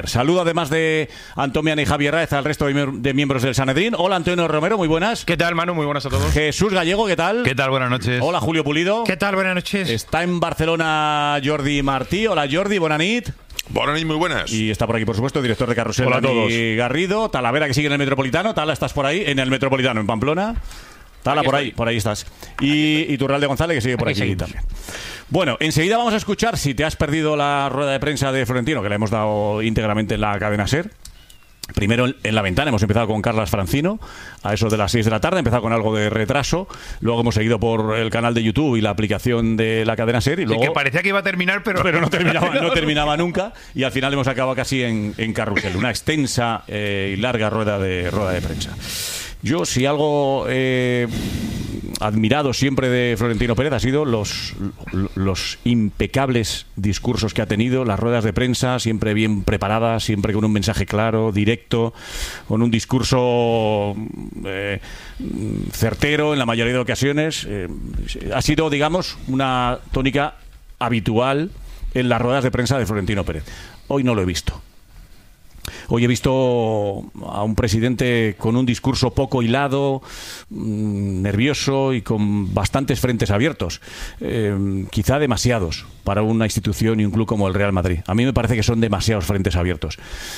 Saludo además de Antomiana y Javier Raez al resto de miembros del Sanedrín. Hola Antonio Romero, muy buenas. ¿Qué tal, Manu? Muy buenas a todos. Jesús Gallego, ¿qué tal? ¿Qué tal? Buenas noches. Hola Julio Pulido. ¿Qué tal? Buenas noches. Está en Barcelona Jordi Martí. Hola Jordi, buena nit. Buenas noches, muy buenas. Y está por aquí, por supuesto, el director de Carrusel, Hola a todos. Dani Garrido. Talavera, que sigue en el Metropolitano. Tala, ¿estás por ahí? En el Metropolitano, en Pamplona. Tala, por ahí estás. Y Turralde González, que sigue por aquí también. Bueno, enseguida vamos a escuchar, si te has perdido la rueda de prensa de Florentino, que la hemos dado íntegramente en la cadena SER. Primero en la ventana hemos empezado con Carlas Francino a eso de las 6 de la tarde, empezado con algo de retraso, luego hemos seguido por el canal de YouTube y la aplicación de la cadena SER y luego... Sí, que parecía que iba a terminar, pero no terminaba nunca, y al final hemos acabado casi en Carrusel, una extensa y larga rueda de prensa. Yo, si algo admirado siempre de Florentino Pérez ha sido los impecables discursos que ha tenido, las ruedas de prensa siempre bien preparadas, siempre con un mensaje claro, directo, con un discurso certero en la mayoría de ocasiones. Ha sido, digamos, una tónica habitual en las ruedas de prensa de Florentino Pérez. Hoy no lo he visto. Hoy he visto a un presidente con un discurso poco hilado, nervioso y con bastantes frentes abiertos. Quizá demasiados para una institución y un club como el Real Madrid. A mí me parece que son demasiados frentes abiertos.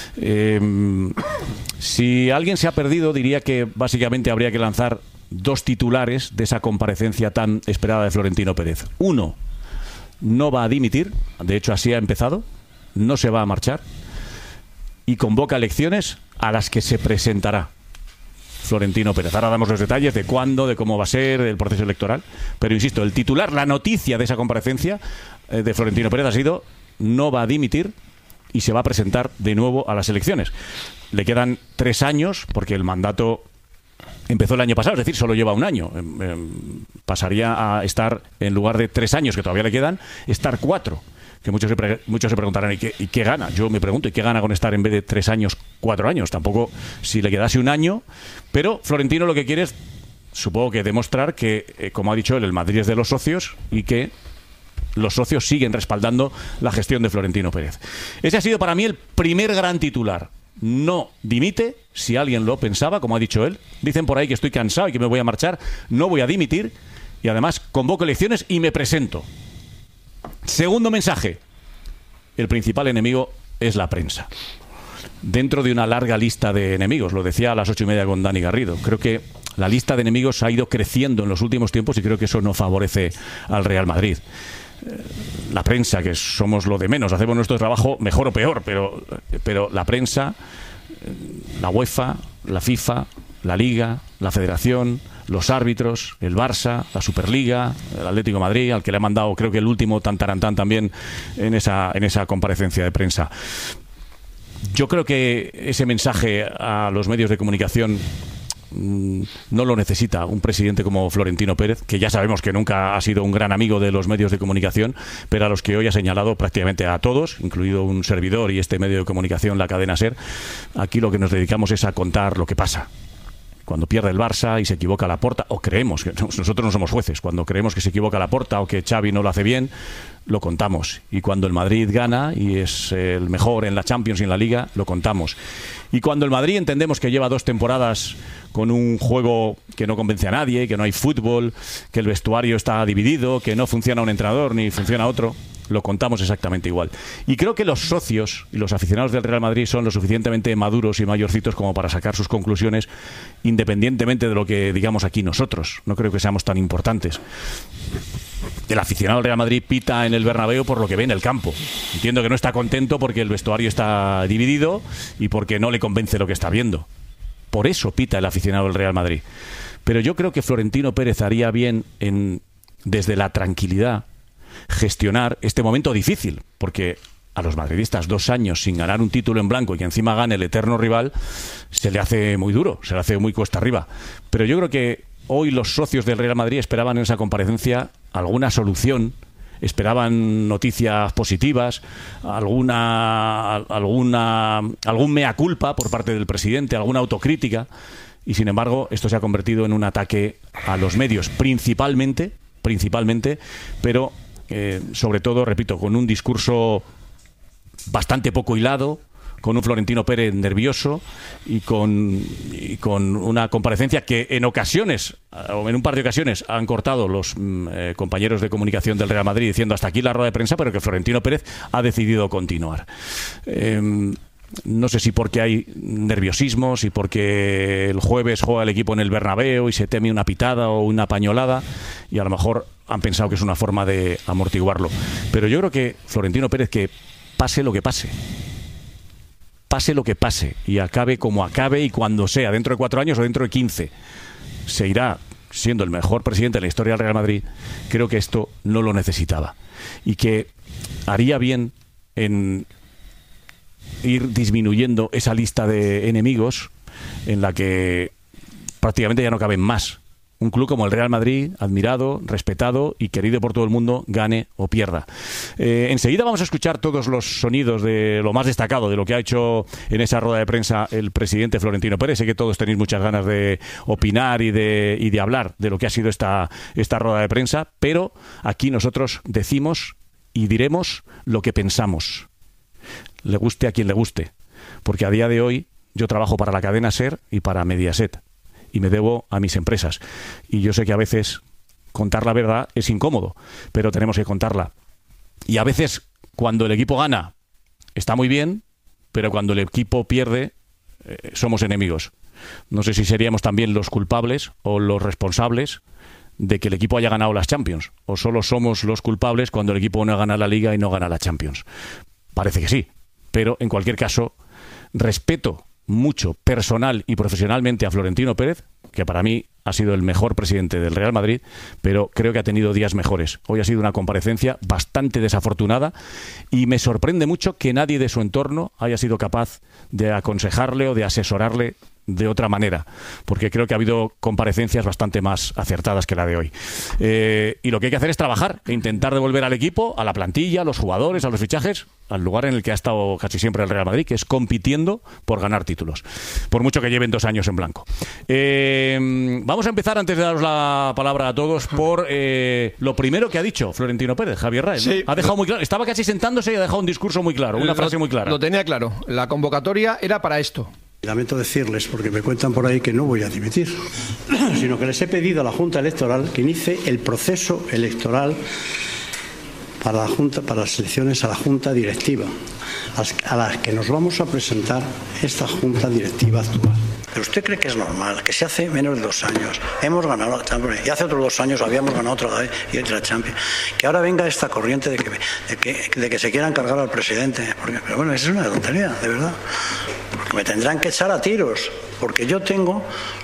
Si alguien se ha perdido, diría que básicamente habría que lanzar dos titulares de esa comparecencia tan esperada de Florentino Pérez. Uno, no va a dimitir, de hecho así ha empezado, no se va a marchar, y convoca elecciones a las que se presentará Florentino Pérez. Ahora damos los detalles de cuándo, de cómo va a ser el proceso electoral, pero insisto, el titular, la noticia de esa comparecencia de Florentino Pérez ha sido: no va a dimitir y se va a presentar de nuevo a las elecciones. Le quedan 3 años porque el mandato empezó el año pasado, es decir, solo lleva un año. Pasaría a estar, en lugar de 3 años que todavía le quedan, estar 4. Que muchos se preguntarán, ¿y qué gana? Yo me pregunto, ¿y qué gana con estar en vez de 3 años, 4 años? Tampoco, si le quedase un año. Pero Florentino lo que quiere es, supongo que demostrar que, como ha dicho él, el Madrid es de los socios y que los socios siguen respaldando la gestión de Florentino Pérez. Ese ha sido para mí el primer gran titular. No dimite, si alguien lo pensaba, como ha dicho él. Dicen por ahí que estoy cansado y que me voy a marchar. No voy a dimitir y además convoco elecciones y me presento. Segundo mensaje: el principal enemigo es la prensa. Dentro de una larga lista de enemigos, lo decía a las 8:30 con Dani Garrido, creo que la lista de enemigos ha ido creciendo en los últimos tiempos y creo que eso no favorece al Real Madrid. La prensa, que somos lo de menos, hacemos nuestro trabajo mejor o peor, pero la prensa, la UEFA, la FIFA, la Liga, la Federación, los árbitros, el Barça, la Superliga, el Atlético de Madrid, al que le ha mandado, creo que el último tantarantán también en esa comparecencia de prensa. Yo creo que ese mensaje a los medios de comunicación no lo necesita un presidente como Florentino Pérez, que ya sabemos que nunca ha sido un gran amigo de los medios de comunicación, pero a los que hoy ha señalado prácticamente a todos, incluido un servidor y este medio de comunicación, la cadena SER. Aquí lo que nos dedicamos es a contar lo que pasa. Cuando pierde el Barça y se equivoca Laporta, o creemos, que nosotros no somos jueces, cuando creemos que se equivoca Laporta o que Xavi no lo hace bien, lo contamos. Y cuando el Madrid gana y es el mejor en la Champions y en la Liga, lo contamos. Y cuando el Madrid entendemos que lleva 2 temporadas con un juego que no convence a nadie, que no hay fútbol, que el vestuario está dividido, que no funciona un entrenador ni funciona otro, lo contamos exactamente igual. Y creo que los socios y los aficionados del Real Madrid son lo suficientemente maduros y mayorcitos como para sacar sus conclusiones independientemente de lo que digamos aquí nosotros. No creo que seamos tan importantes. El aficionado del Real Madrid pita en el Bernabéu por lo que ve en el campo. Entiendo que no está contento porque el vestuario está dividido y porque no le convence lo que está viendo. Por eso pita el aficionado del Real Madrid. Pero yo creo que Florentino Pérez haría bien desde la tranquilidad, gestionar este momento difícil, porque a los madridistas 2 años sin ganar un título en blanco y que encima gane el eterno rival, se le hace muy duro, se le hace muy cuesta arriba. Pero yo creo que hoy los socios del Real Madrid esperaban en esa comparecencia alguna solución, esperaban noticias positivas, algún mea culpa por parte del presidente, alguna autocrítica, y sin embargo esto se ha convertido en un ataque a los medios, principalmente, pero sobre todo, repito, con un discurso bastante poco hilado, con un Florentino Pérez nervioso y con una comparecencia que en ocasiones, o en un par de ocasiones, han cortado los compañeros de comunicación del Real Madrid diciendo hasta aquí la rueda de prensa, pero que Florentino Pérez ha decidido continuar. No sé si porque hay nerviosismo, si porque el jueves juega el equipo en el Bernabéu y se teme una pitada o una pañolada, y a lo mejor han pensado que es una forma de amortiguarlo. Pero yo creo que Florentino Pérez, que pase lo que pase, y acabe como acabe y cuando sea, dentro de 4 años o dentro de 15, se irá siendo el mejor presidente de la historia del Real Madrid. Creo que esto no lo necesitaba y que haría bien en ir disminuyendo esa lista de enemigos en la que prácticamente ya no caben más. Un club como el Real Madrid, admirado, respetado y querido por todo el mundo, gane o pierda. Enseguida vamos a escuchar todos los sonidos de lo más destacado de lo que ha hecho en esa rueda de prensa el presidente Florentino Pérez. Sé que todos tenéis muchas ganas de opinar y de hablar de lo que ha sido esta rueda de prensa, pero aquí nosotros decimos y diremos lo que pensamos. Le guste a quien le guste, porque a día de hoy yo trabajo para la cadena SER y para Mediaset y me debo a mis empresas, y yo sé que a veces contar la verdad es incómodo, pero tenemos que contarla, y a veces cuando el equipo gana está muy bien, pero cuando el equipo pierde somos enemigos. No sé si seríamos también los culpables o los responsables de que el equipo haya ganado las Champions, o solo somos los culpables cuando el equipo no gana la Liga y no gana la Champions. Parece que sí, pero en cualquier caso respeto mucho personal y profesionalmente a Florentino Pérez, que para mí ha sido el mejor presidente del Real Madrid, pero creo que ha tenido días mejores. Hoy ha sido una comparecencia bastante desafortunada y me sorprende mucho que nadie de su entorno haya sido capaz de aconsejarle o de asesorarle de otra manera, porque creo que ha habido comparecencias bastante más acertadas que la de hoy. Y lo que hay que hacer es trabajar e intentar devolver al equipo, a la plantilla, a los jugadores, a los fichajes, al lugar en el que ha estado casi siempre el Real Madrid, que es compitiendo por ganar títulos, por mucho que lleven 2 años en blanco. Vamos a empezar, antes de daros la palabra a todos, por lo primero que ha dicho Florentino Pérez, Javier Raez, ¿no? Sí. Ha dejado muy claro, estaba casi sentándose y ha dejado un discurso muy claro, una frase muy clara. Lo tenía claro, la convocatoria era para esto. Lamento decirles, porque me cuentan por ahí que no voy a dimitir, sino que les he pedido a la Junta Electoral que inicie el proceso electoral para las elecciones a la Junta Directiva, a las que nos vamos a presentar esta Junta Directiva actual. ¿Pero usted cree que es normal que si hace menos de 2 años hemos ganado la Champions y hace otros 2 años habíamos ganado otra vez y otra Champions, que ahora venga esta corriente de que se quieran cargar al presidente? Pero bueno, eso es una tontería, de verdad. Porque me tendrán que echar a tiros, porque yo tengo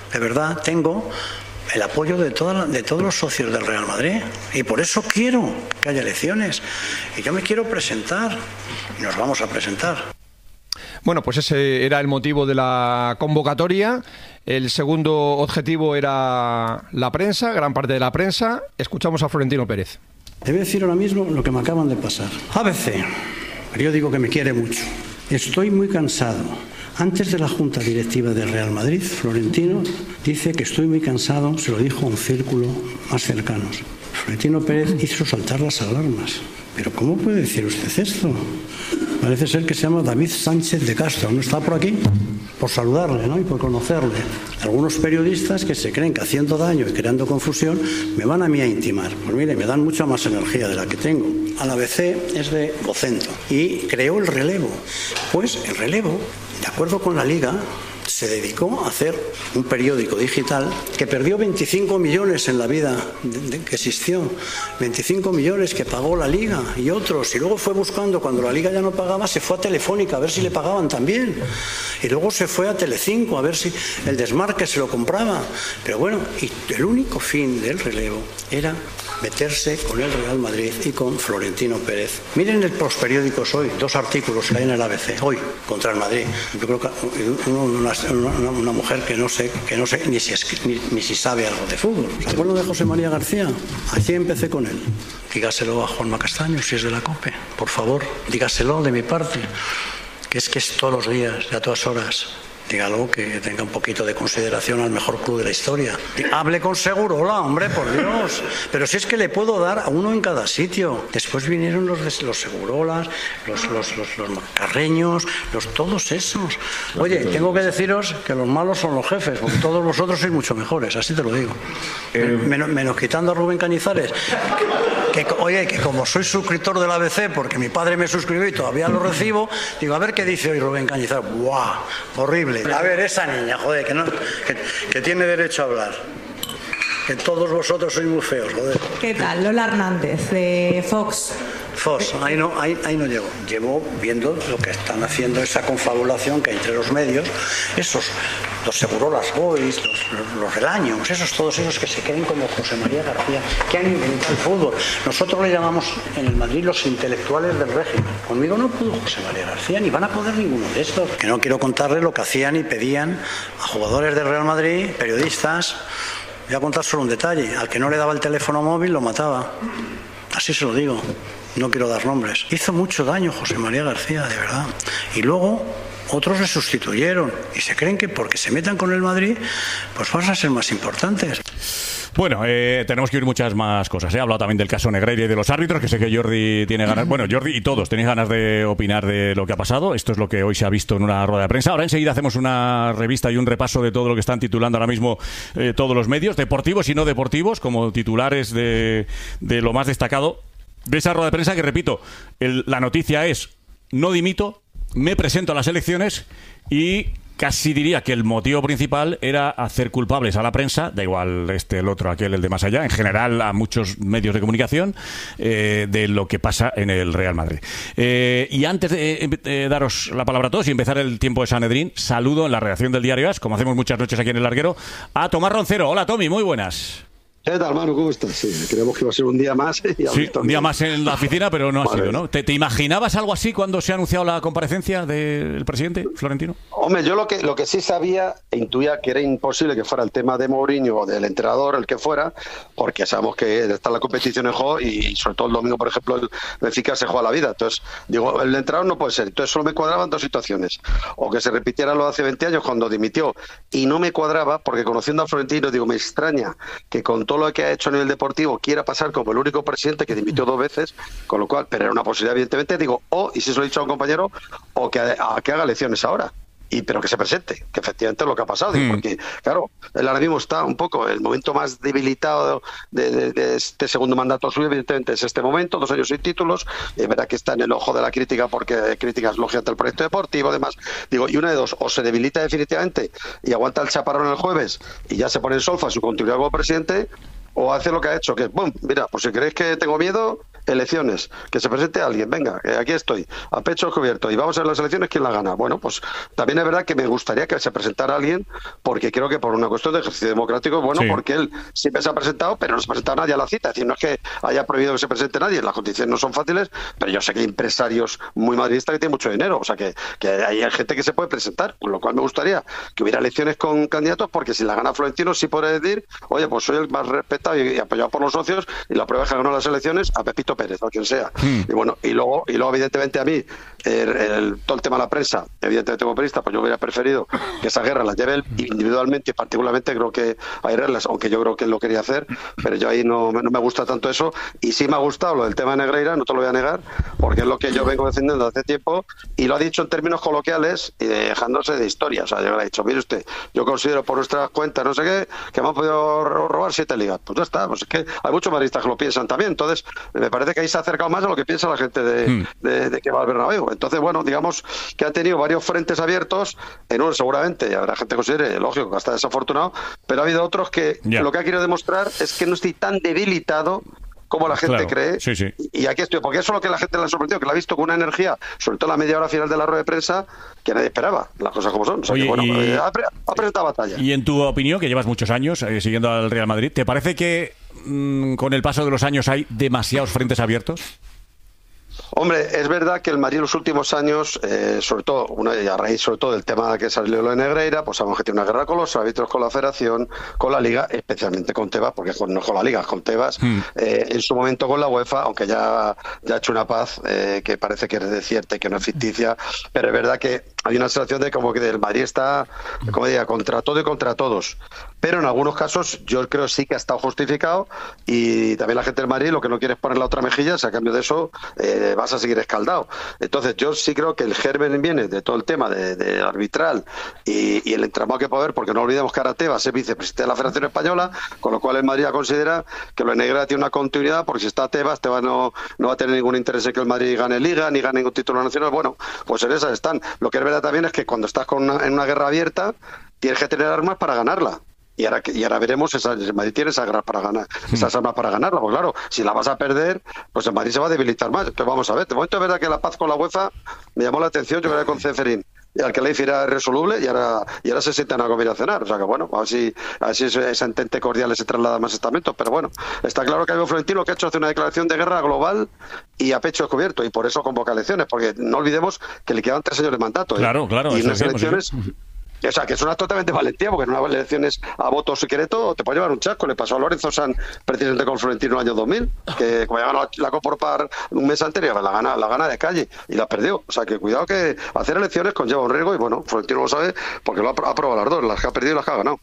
el apoyo de todos los socios del Real Madrid, y por eso quiero que haya elecciones, y yo me quiero presentar y nos vamos a presentar. Bueno, pues ese era el motivo de la convocatoria. El segundo objetivo era la prensa, gran parte de la prensa. Escuchamos a Florentino Pérez. Te voy a decir ahora mismo lo que me acaban de pasar. ABC, periódico que me quiere mucho. Estoy muy cansado. Antes de la Junta Directiva del Real Madrid, Florentino dice que estoy muy cansado, se lo dijo a un círculo más cercano. Florentino Pérez hizo saltar las alarmas. ¿Pero cómo puede decir usted esto? Parece ser que se llama David Sánchez de Castro. ¿No está por aquí? Por saludarle, ¿no? Y por conocerle. Algunos periodistas que se creen que haciendo daño y creando confusión me van a mí a intimar. Pues mire, me dan mucha más energía de la que tengo. Al ABC es de Vocento y creó el relevo. Pues el relevo, de acuerdo con la Liga, se dedicó a hacer un periódico digital que perdió 25 millones en la vida que existió, 25 millones que pagó la Liga y otros, y luego fue buscando, cuando la Liga ya no pagaba, se fue a Telefónica a ver si le pagaban también, y luego se fue a Telecinco a ver si el desmarque se lo compraba. Pero bueno, y el único fin del relevo era meterse con el Real Madrid y con Florentino Pérez. Miren los periódicos hoy, 2 artículos que hay en el ABC hoy contra el Madrid. Yo creo que una mujer que no sé ni si sabe algo de fútbol. ¿Se acuerdan de José María García? Así empecé con él. Dígaselo a Juanma Castaño, si es de la COPE, por favor, dígaselo de mi parte, que es todos los días y a todas horas dígalo, que tenga un poquito de consideración al mejor club de la historia. Hable con Segurola, hombre, por Dios. Pero si es que le puedo dar a uno en cada sitio. Después vinieron los Segurolas, los Carreños, todos esos. Oye, tengo que deciros que los malos son los jefes, porque todos vosotros sois mucho mejores, así te lo digo. Menos quitando a Rubén Cañizares, que como soy suscriptor del ABC, porque mi padre me suscribió y todavía lo recibo, digo, a ver qué dice hoy Rubén Cañizares. ¡Buah! Horrible. A ver, esa niña, joder, que tiene derecho a hablar. Que todos vosotros sois muy feos, joder. ¿Qué tal? Lola Hernández, de Fox. Fox, ahí no llego. Llevo viendo lo que están haciendo, esa confabulación que hay entre los medios, los Segurolas Boys, los Relaños, todos esos que se creen como José María García, que han inventado el fútbol. Nosotros le llamamos en el Madrid los intelectuales del régimen. Conmigo no pudo José María García, ni van a poder ninguno de estos. Que no quiero contarle lo que hacían y pedían a jugadores del Real Madrid, periodistas. Voy a contar solo un detalle. Al que no le daba el teléfono móvil lo mataba. Así se lo digo. No quiero dar nombres. Hizo mucho daño José María García, de verdad. Y luego otros le sustituyeron. Y se creen que porque se metan con el Madrid, pues van a ser más importantes. Bueno, tenemos que oír muchas más cosas. He hablado también del caso Negreira y de los árbitros, que sé que Jordi tiene ganas. Bueno, Jordi y todos tenéis ganas de opinar de lo que ha pasado. Esto es lo que hoy se ha visto en una rueda de prensa. Ahora enseguida hacemos una revista y un repaso de todo lo que están titulando ahora mismo todos los medios, deportivos y no deportivos, como titulares de lo más destacado de esa rueda de prensa, que repito, la noticia es: no dimito, me presento a las elecciones, y casi diría que el motivo principal era hacer culpables a la prensa, da igual el otro, aquel, el de más allá, en general a muchos medios de comunicación, de lo que pasa en el Real Madrid. Y antes de daros la palabra a todos y empezar el tiempo de Sanedrín, saludo en la redacción del Diario AS, como hacemos muchas noches aquí en El Larguero, a Tomás Roncero. Hola, Tommy, muy buenas. ¿Qué tal, Manu? ¿Cómo estás? Sí, creemos que iba a ser un día más. Sí, un día más en la oficina, pero no ha sido, ¿no? ¿Te imaginabas algo así cuando se ha anunciado la comparecencia del presidente Florentino? Hombre, yo lo que sí sabía e intuía que era imposible que fuera el tema de Mourinho o del entrenador, el que fuera, porque sabemos que está la competición en juego y sobre todo el domingo, por ejemplo, el Benfica se juega la vida. Entonces, digo, el entrenador no puede ser. Entonces solo me cuadraban dos situaciones. O que se repitiera lo de hace 20 años cuando dimitió, y no me cuadraba porque, conociendo a Florentino, digo, me extraña que con todo lo que ha hecho a nivel deportivo quiera pasar como el único presidente que dimitió 2 veces, con lo cual, pero era una posibilidad, evidentemente, digo, y si se lo he dicho a un compañero, o que haga elecciones ahora. Pero que se presente, que efectivamente es lo que ha pasado, porque claro, él ahora mismo está un poco el momento más debilitado de este segundo mandato suyo, evidentemente es este momento, 2 años sin títulos, es verdad que está en el ojo de la crítica porque críticas lógicamente al proyecto deportivo, además, digo, y una de dos, o se debilita definitivamente y aguanta el chaparrón el jueves y ya se pone en solfa su continuidad como presidente, o hace lo que ha hecho, que ¡bum! Mira, pues si creéis que tengo miedo, elecciones, que se presente alguien, venga, aquí estoy, a pecho descubierto, y vamos a ver las elecciones, ¿quién la gana? Bueno, pues también es verdad que me gustaría que se presentara alguien, porque creo que por una cuestión de ejercicio democrático, bueno, sí, porque él siempre se ha presentado, pero no se ha presentado nadie a la cita, es decir, no es que haya prohibido que se presente nadie, las condiciones no son fáciles, pero yo sé que hay empresarios muy madridistas que tienen mucho dinero, o sea que hay gente que se puede presentar, con lo cual me gustaría que hubiera elecciones con candidatos, porque si la gana Florentino sí podré decir, oye, pues soy el más respetado y apoyado por los socios, y la prueba es que ganó las elecciones a Pepito Pérez o quien sea. Y bueno, y luego evidentemente a mí todo el tema de la prensa, evidentemente como periodista, pues yo hubiera preferido que esa guerra la lleve él individualmente, y particularmente creo que hay reglas, aunque yo creo que él lo quería hacer, pero yo ahí no me gusta tanto eso, y sí me ha gustado lo del tema de Negreira, no te lo voy a negar, porque es lo que yo vengo defendiendo hace tiempo, y lo ha dicho en términos coloquiales y dejándose de historia. O sea, yo le he dicho, mire usted, yo considero por nuestras cuentas, no sé qué, que me han podido robar 7 ligas. Pues ya está, pues es que hay muchos madridistas que lo piensan también, entonces me parece que ahí se ha acercado más a lo que piensa la gente de que va al Bernabéu. Entonces, bueno, digamos que ha tenido varios frentes abiertos, en uno seguramente habrá gente que considere, lógico, que está desafortunado, pero ha habido otros que lo que ha querido demostrar es que no estoy tan debilitado como la gente cree, sí. Y aquí estoy, porque eso es lo que la gente le ha sorprendido, que la ha visto con una energía, sobre todo la media hora final de la rueda de prensa, que nadie esperaba, las cosas como son. O sea, oye, que, bueno, ha presentado batalla. Y en tu opinión, que llevas muchos años siguiendo al Real Madrid, ¿te parece que con el paso de los años hay demasiados frentes abiertos? Hombre, es verdad que el Madrid en los últimos años, sobre todo, a raíz sobre todo del tema que salió lo de Negreira, pues sabemos que tiene una guerra con los árbitros, con la Federación, con la Liga, especialmente con Tebas, porque no con la Liga, con Tebas, en su momento con la UEFA, aunque ya ha hecho una paz que parece que es cierta y que no es ficticia, pero es verdad que hay una sensación de como que el Madrid está, como diría, contra todo y contra todos. Pero en algunos casos yo creo sí que ha estado justificado, y también la gente del Madrid lo que no quiere es poner la otra mejilla, a cambio de eso vas a seguir escaldado. Entonces yo sí creo que el germen viene de todo el tema de arbitral y el entramado que puede haber, porque no olvidemos que ahora Tebas es vicepresidente de la Federación Española, con lo cual el Madrid considera que lo de Negreira tiene una continuidad, porque si está Tebas no va a tener ningún interés en que el Madrid gane Liga ni gane ningún título nacional. Bueno, pues en esas están. Lo que es verdad también es que cuando estás en una guerra abierta tienes que tener armas para ganarla. Y ahora veremos, el Madrid tiene esas armas para ganarla. Pues claro, si la vas a perder, pues el Madrid se va a debilitar más. Entonces vamos a ver. De momento es verdad que la paz con la UEFA me llamó la atención. Yo creo que con Ceferín y al que le era resoluble, y ahora se sientan a comer y a cenar. O sea que bueno, a ver si esa entente cordial se traslada a más estamentos. Pero bueno, está claro que Álvaro Florentino lo que ha hecho es hacer una declaración de guerra global y a pecho descubierto, y por eso convoca elecciones, porque no olvidemos que le quedaban 3 años de mandato. Claro, y unas elecciones... O sea, que es una totalmente valentía, porque en unas elecciones a voto secreto te puede llevar un chasco. Le pasó a Lorenzo Sanz precisamente con Florentino en el año 2000, que como ganó la Copa Par un mes anterior, la gana de calle y la perdió. O sea, que cuidado, que hacer elecciones conlleva un riesgo, y bueno, Florentino lo sabe porque lo ha probado las dos, las que ha perdido y las que ha ganado.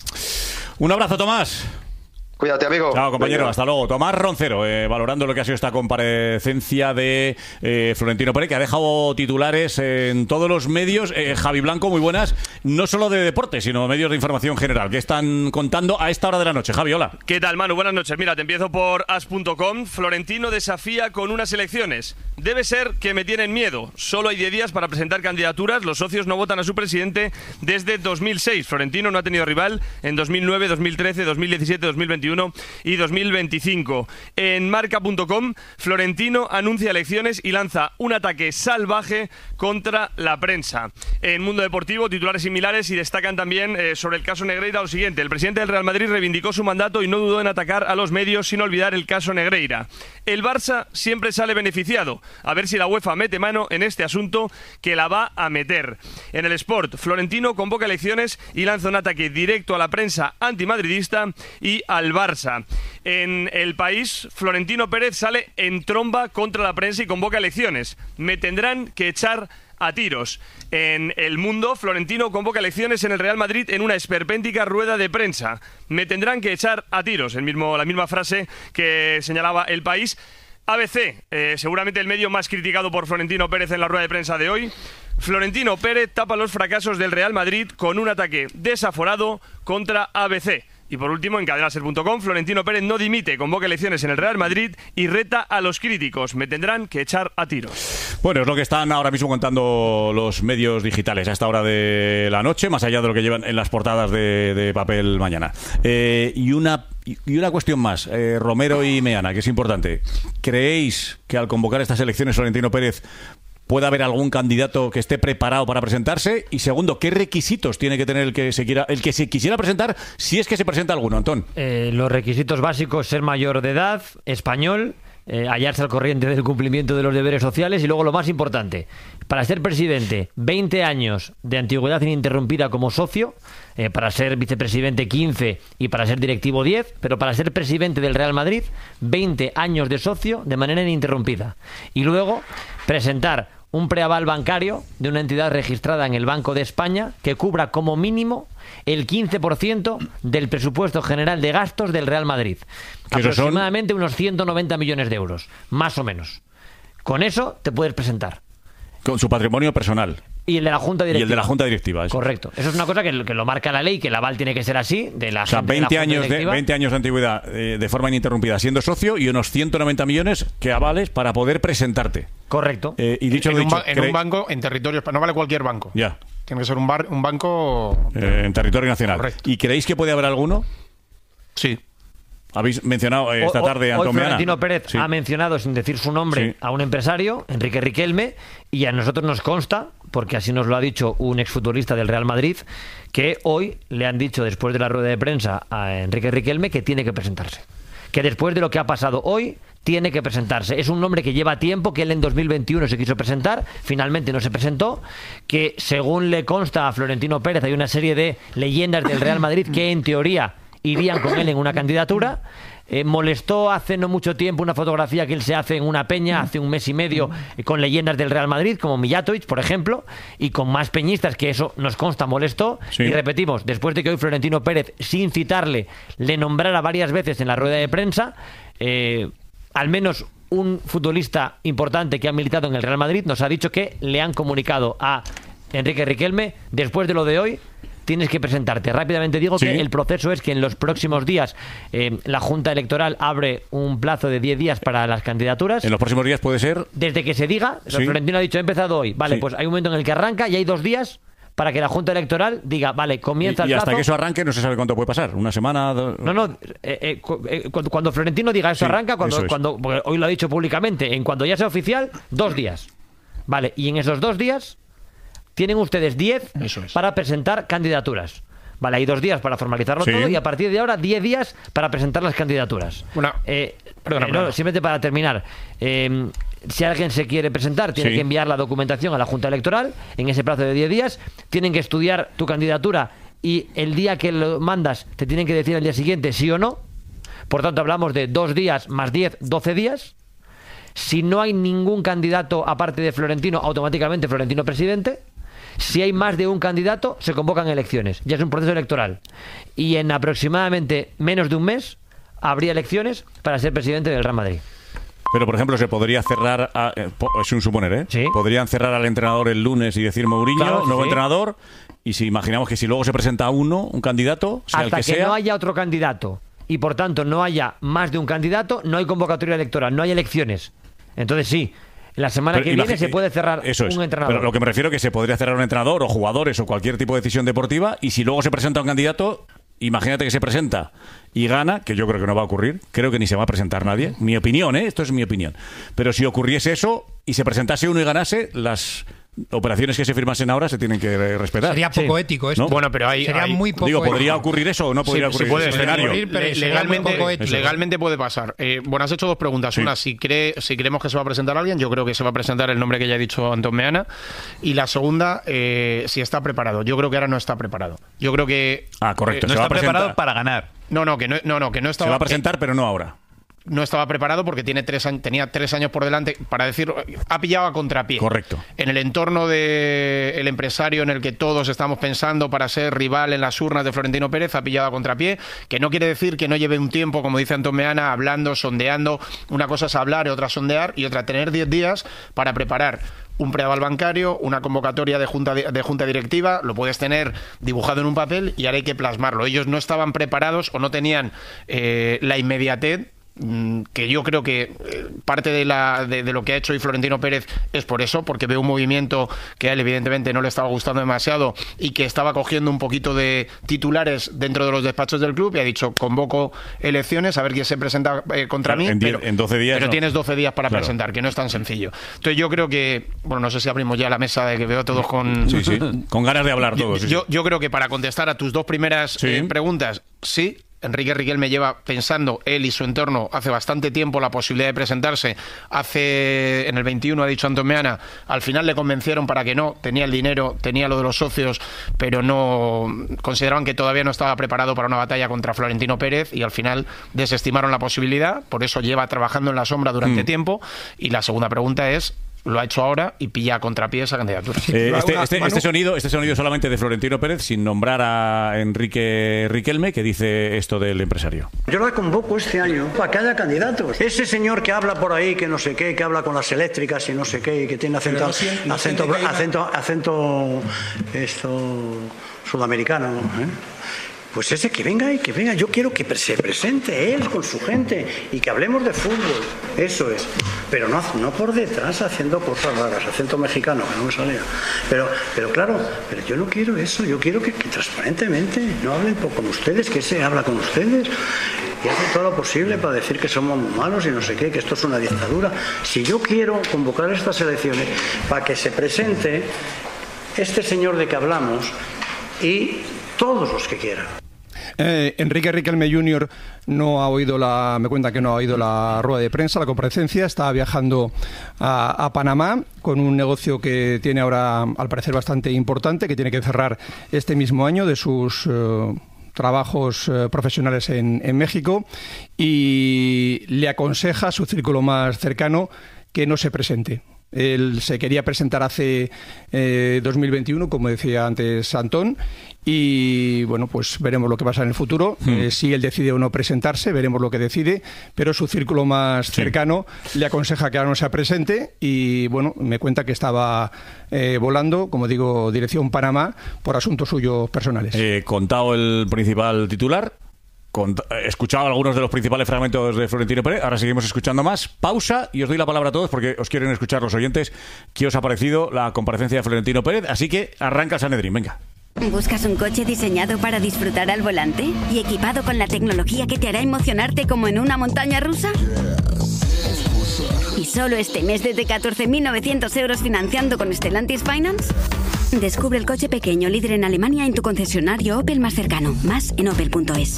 Un abrazo, Tomás. Cuídate, amigo. Chao, compañero. Venga. Hasta luego. Tomás Roncero, valorando lo que ha sido esta comparecencia de Florentino Pérez, que ha dejado titulares en todos los medios. Javi Blanco, muy buenas. No solo de deporte, sino medios de información general. ¿Qué están contando a esta hora de la noche? Javi, hola. ¿Qué tal, Manu? Buenas noches. Mira, te empiezo por as.com. Florentino desafía con unas elecciones. Debe ser que me tienen miedo. Solo hay 10 días para presentar candidaturas. Los socios no votan a su presidente desde 2006. Florentino no ha tenido rival en 2009, 2013, 2017, 2021 y 2025. En marca.com, Florentino anuncia elecciones y lanza un ataque salvaje contra la prensa. En Mundo Deportivo, titulares similares, y destacan también sobre el caso Negreira lo siguiente: el presidente del Real Madrid reivindicó su mandato y no dudó en atacar a los medios sin olvidar el caso Negreira. El Barça siempre sale beneficiado. A ver si la UEFA mete mano en este asunto, que la va a meter. En el Sport, Florentino convoca elecciones y lanza un ataque directo a la prensa antimadridista y al Barça. En El País, Florentino Pérez sale en tromba contra la prensa y convoca elecciones. Me tendrán que echar a tiros. En El Mundo, Florentino convoca elecciones en el Real Madrid en una esperpéntica rueda de prensa. Me tendrán que echar a tiros. La misma frase que señalaba El País. ABC, seguramente el medio más criticado por Florentino Pérez en la rueda de prensa de hoy. Florentino Pérez tapa los fracasos del Real Madrid con un ataque desaforado contra ABC. Y por último, en cadenaser.com, Florentino Pérez no dimite, convoca elecciones en el Real Madrid y reta a los críticos. Me tendrán que echar a tiros. Bueno, es lo que están ahora mismo contando los medios digitales a esta hora de la noche, más allá de lo que llevan en las portadas de papel mañana. Y una cuestión más, Romero y Meana, que es importante. ¿Creéis que al convocar estas elecciones Florentino Pérez puede haber algún candidato que esté preparado para presentarse? Y segundo, ¿qué requisitos tiene que tener el que se quisiera presentar, si es que se presenta alguno, Antón? Los requisitos básicos: ser mayor de edad, español, hallarse al corriente del cumplimiento de los deberes sociales, y luego lo más importante, para ser presidente, 20 años de antigüedad ininterrumpida como socio, para ser vicepresidente 15 y para ser directivo 10, pero para ser presidente del Real Madrid, 20 años de socio de manera ininterrumpida. Y luego presentar un preaval bancario de una entidad registrada en el Banco de España que cubra como mínimo el 15% del presupuesto general de gastos del Real Madrid. Aproximadamente unos 190 millones de euros, más o menos. Con eso te puedes presentar. Con su patrimonio personal. Y el de la Junta Directiva. Y el de la Junta Directiva. Eso. Correcto. Eso es una cosa que lo marca la ley, que el aval tiene que ser así. De la, o sea, 20 años de antigüedad de forma ininterrumpida siendo socio, y unos 190 millones que avales para poder presentarte. Correcto. Y dicho en lo dicho, un banco en territorio español. No vale cualquier banco. Ya. Tiene que ser un banco... en territorio nacional. Correcto. ¿Y creéis que puede haber alguno? Sí. Habéis mencionado esta tarde a Antón Meana. Florentino Pérez ha mencionado, sin decir su nombre, a un empresario, Enrique Riquelme, y a nosotros nos consta, porque así nos lo ha dicho un exfutbolista del Real Madrid, que hoy le han dicho, después de la rueda de prensa, a Enrique Riquelme que tiene que presentarse. que después de lo que ha pasado hoy tiene que presentarse. Es un nombre que lleva tiempo, que él en 2021 se quiso presentar, finalmente no se presentó, que según le consta a Florentino Pérez hay una serie de leyendas del Real Madrid que en teoría irían con él en una candidatura. Molestó hace no mucho tiempo una fotografía que él se hace en una peña hace un mes y medio con leyendas del Real Madrid como Mijatovic, por ejemplo, y con más peñistas, que eso nos consta molestó. Y repetimos, después de que hoy Florentino Pérez, sin citarle, le nombrara varias veces en la rueda de prensa, al menos un futbolista importante que ha militado en el Real Madrid nos ha dicho que le han comunicado a Enrique Riquelme: después de lo de hoy tienes que presentarte. Rápidamente digo que el proceso es que en los próximos días la Junta Electoral abre un plazo de 10 días para las candidaturas. En los próximos días puede ser... Desde que se diga, Florentino ha dicho, he empezado hoy. Vale, pues hay un momento en el que arranca y hay 2 días para que la Junta Electoral diga, vale, comienza el plazo. Y hasta que eso arranque no se sabe cuánto puede pasar. ¿Una semana? Cuando Florentino diga eso arranca, cuando porque hoy lo ha dicho públicamente, en cuanto ya sea oficial, 2 días. Vale, y en esos 2 días tienen ustedes 10 para presentar candidaturas. Vale, hay 2 días para formalizarlo todo y a partir de ahora 10 días para presentar las candidaturas. Perdona. Simplemente para terminar. Si alguien se quiere presentar, tiene que enviar la documentación a la Junta Electoral en ese plazo de 10 días. Tienen que estudiar tu candidatura y el día que lo mandas te tienen que decir al día siguiente sí o no. Por tanto, hablamos de 2 días más 10, 12 días. Si no hay ningún candidato aparte de Florentino, automáticamente Florentino presidente. Si hay más de un candidato, se convocan elecciones. Ya es un proceso electoral. Y en aproximadamente menos de un mes habría elecciones para ser presidente del Real Madrid. Pero, por ejemplo, se podría cerrar, es un suponer, ¿eh? Sí. Podrían cerrar al entrenador el lunes y decir Mourinho, claro, nuevo entrenador, y si imaginamos que si luego se presenta un candidato, sea hasta el que sea... no haya otro candidato y, por tanto, no haya más de un candidato, no hay convocatoria electoral, no hay elecciones. Entonces, sí, la semana que viene se puede cerrar un entrenador. Pero lo que me refiero es que se podría cerrar un entrenador o jugadores o cualquier tipo de decisión deportiva, y si luego se presenta un candidato... Imagínate que se presenta y gana, que yo creo que no va a ocurrir, creo que ni se va a presentar nadie. Mi opinión, esto es mi opinión. Pero si ocurriese eso y se presentase uno y ganase, las operaciones que se firmasen ahora se tienen que respetar. Sería poco ético esto. ¿No? Bueno, pero sería muy poco ético. ¿podría ocurrir eso o no podría ocurrir puede, ese escenario? Legalmente puede pasar. Bueno, has hecho 2 preguntas. Una, si creemos que se va a presentar alguien, yo creo que se va a presentar el nombre que ya ha dicho Antón Meana. Y la segunda, si está preparado. Yo creo que ahora no está preparado. Yo creo que... correcto. No está preparado para ganar. No estaba... Se va a presentar, pero no ahora. No estaba preparado porque tenía 3 años por delante, para decir, ha pillado a contrapié. Correcto. En el entorno del empresario en el que todos estamos pensando para ser rival en las urnas de Florentino Pérez, ha pillado a contrapié, que no quiere decir que no lleve un tiempo, como dice Antón Meana, hablando, sondeando. Una cosa es hablar, otra sondear, y otra tener 10 días para preparar un preaval bancario, una convocatoria de junta directiva, lo puedes tener dibujado en un papel y ahora hay que plasmarlo. Ellos no estaban preparados o no tenían la inmediatez, que yo creo que parte de lo que ha hecho hoy Florentino Pérez es por eso, porque veo un movimiento que a él evidentemente no le estaba gustando demasiado y que estaba cogiendo un poquito de titulares dentro de los despachos del club, y ha dicho, convoco elecciones, a ver quién se presenta contra mí, en 12 días, pero tienes 12 días para presentar, que no es tan sencillo. Entonces yo creo que, bueno, no sé si abrimos ya la mesa, de que veo a todos con... Sí, con ganas de hablar todos. Yo creo que para contestar a tus 2 primeras preguntas, sí. Enrique Riquelme lleva pensando, él y su entorno, hace bastante tiempo la posibilidad de presentarse. En el 21, ha dicho Antón Meana, al final le convencieron para que no, tenía el dinero, tenía lo de los socios, pero no consideraban que todavía no estaba preparado para una batalla contra Florentino Pérez, y al final desestimaron la posibilidad. Por eso lleva trabajando en la sombra durante tiempo. Y la segunda pregunta es, lo ha hecho ahora y pilla a contrapié esa candidatura. Este sonido solamente de Florentino Pérez, sin nombrar a Enrique Riquelme, que dice esto del empresario. Yo la convoco este año para que haya candidatos. Ese señor que habla por ahí, que no sé qué, que habla con las eléctricas y no sé qué, y que tiene acento sudamericano, ¿eh? Pues ese que venga. Yo quiero que se presente él con su gente y que hablemos de fútbol. Eso es. Pero no por detrás haciendo cosas raras, acento mexicano, que no me salía. Pero claro, yo no quiero eso. Yo quiero que transparentemente no hablen con ustedes, que se habla con ustedes y hace todo lo posible para decir que somos muy malos y no sé qué, que esto es una dictadura. Si yo quiero convocar estas elecciones para que se presente este señor de que hablamos y todos los que quieran. Enrique Riquelme Jr. me cuenta que no ha oído la rueda de prensa, la comparecencia. Está viajando a Panamá con un negocio que tiene ahora, al parecer, bastante importante, que tiene que cerrar este mismo año de sus trabajos profesionales en México, y le aconseja a su círculo más cercano que no se presente. Él se quería presentar hace 2021, como decía antes Antón, y bueno, pues veremos lo que pasa en el futuro. Si él decide o no presentarse, veremos lo que decide, pero su círculo más cercano le aconseja que ahora no sea presente, y bueno, me cuenta que estaba volando, como digo, dirección Panamá por asuntos suyos personales. Contado el principal titular, escuchado algunos de los principales fragmentos de Florentino Pérez. Ahora seguimos escuchando más. Pausa y os doy la palabra a todos porque os quieren escuchar los oyentes. ¿Qué os ha parecido la comparecencia de Florentino Pérez? Así que arranca el Sanedrín, venga. ¿Buscas un coche diseñado para disfrutar al volante y equipado con la tecnología que te hará emocionarte como en una montaña rusa? ¿Y solo este mes desde 14.900 euros financiando con Stellantis Finance? Descubre el coche pequeño líder en Alemania en tu concesionario Opel más cercano. Más en opel.es.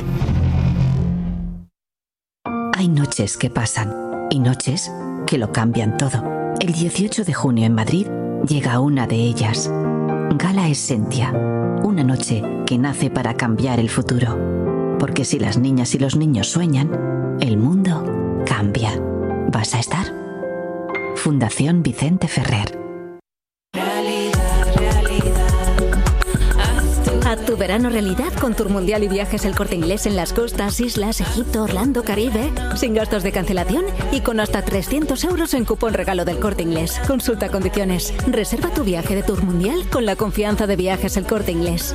Hay noches que pasan y noches que lo cambian todo. El 18 de junio en Madrid llega una de ellas. Gala Essentia. Una noche que nace para cambiar el futuro. Porque si las niñas y los niños sueñan, el mundo cambia. ¿Vas a estar? Fundación Vicente Ferrer. Haz tu verano realidad con Tour Mundial y Viajes El Corte Inglés en las costas, islas, Egipto, Orlando, Caribe, sin gastos de cancelación y con hasta 300 euros en cupón regalo del Corte Inglés. Consulta condiciones. Reserva tu viaje de Tour Mundial con la confianza de Viajes El Corte Inglés.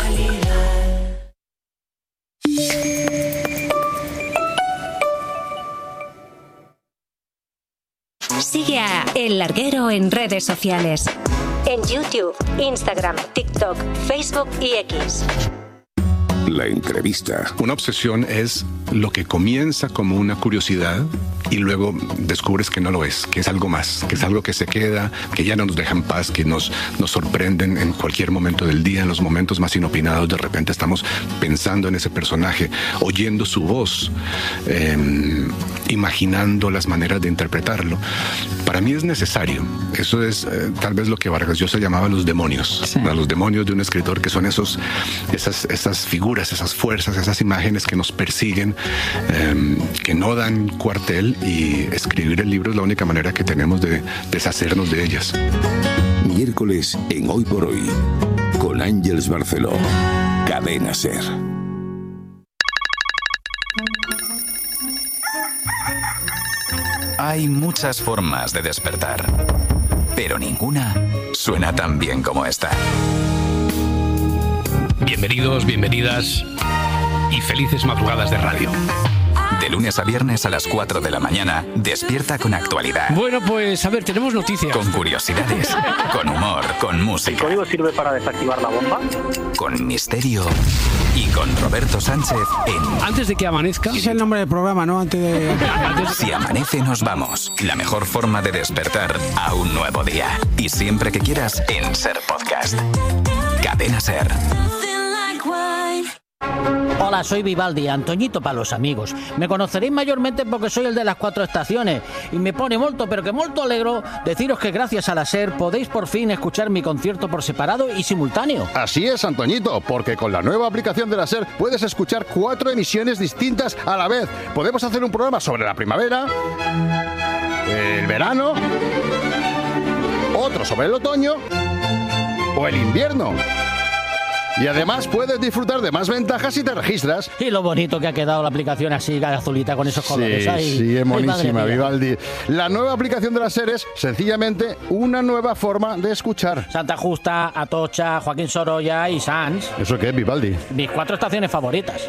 Sigue a El Larguero en redes sociales. En YouTube, Instagram, TikTok, Facebook y X. La entrevista. Una obsesión es lo que comienza como una curiosidad y luego descubres que no lo es, que es algo más, que es algo que se queda, que ya no nos deja en paz, que nos sorprenden en cualquier momento del día, en los momentos más inopinados. De repente estamos pensando en ese personaje, oyendo su voz, imaginando las maneras de interpretarlo. Para mí es necesario. Eso es tal vez lo que Vargas Llosa llamaba los demonios. Sí. Los demonios de un escritor, que son esas figuras, esas fuerzas, esas imágenes que nos persiguen, que no dan cuartel, y escribir el libro es la única manera que tenemos de deshacernos de ellas. Miércoles en Hoy por Hoy, con Ángeles Barceló. Cadena SER. Hay muchas formas de despertar, pero ninguna suena tan bien como esta. Bienvenidos, bienvenidas y felices madrugadas de radio. De lunes a viernes a las 4 de la mañana, despierta con actualidad. Bueno, pues a ver, tenemos noticias. Con curiosidades, con humor, con música. ¿El código sirve para desactivar la bomba? Con misterio y con Roberto Sánchez en... Antes de que amanezca. Es el nombre del programa, ¿no? Antes de... Si amanece nos vamos. La mejor forma de despertar a un nuevo día. Y siempre que quieras en SER Podcast. Cadena SER. Hola, soy Vivaldi, Antoñito para los amigos. Me conoceréis mayormente porque soy el de las 4 estaciones y me pone molto, pero que molto alegro deciros que gracias a la SER podéis por fin escuchar mi concierto por separado y simultáneo. Así es, Antoñito, porque con la nueva aplicación de la SER puedes escuchar 4 emisiones distintas a la vez. Podemos hacer un programa sobre la primavera, el verano, otro sobre el otoño o el invierno. Y además puedes disfrutar de más ventajas si te registras. Y lo bonito que ha quedado la aplicación así, azulita, con esos colores. Sí, es monísima, Vivaldi. La nueva aplicación de la SER es sencillamente una nueva forma de escuchar. Santa Justa, Atocha, Joaquín Sorolla y Sanz. ¿Eso qué es, Vivaldi? Mis 4 estaciones favoritas.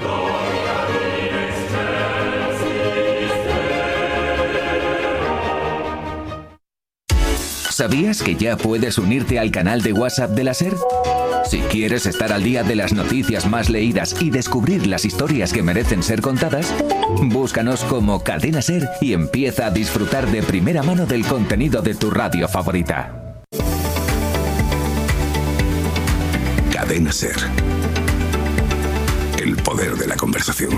¿Sabías que ya puedes unirte al canal de WhatsApp de la SER? Si quieres estar al día de las noticias más leídas y descubrir las historias que merecen ser contadas, búscanos como Cadena SER y empieza a disfrutar de primera mano del contenido de tu radio favorita. Cadena SER. el poder de la conversación.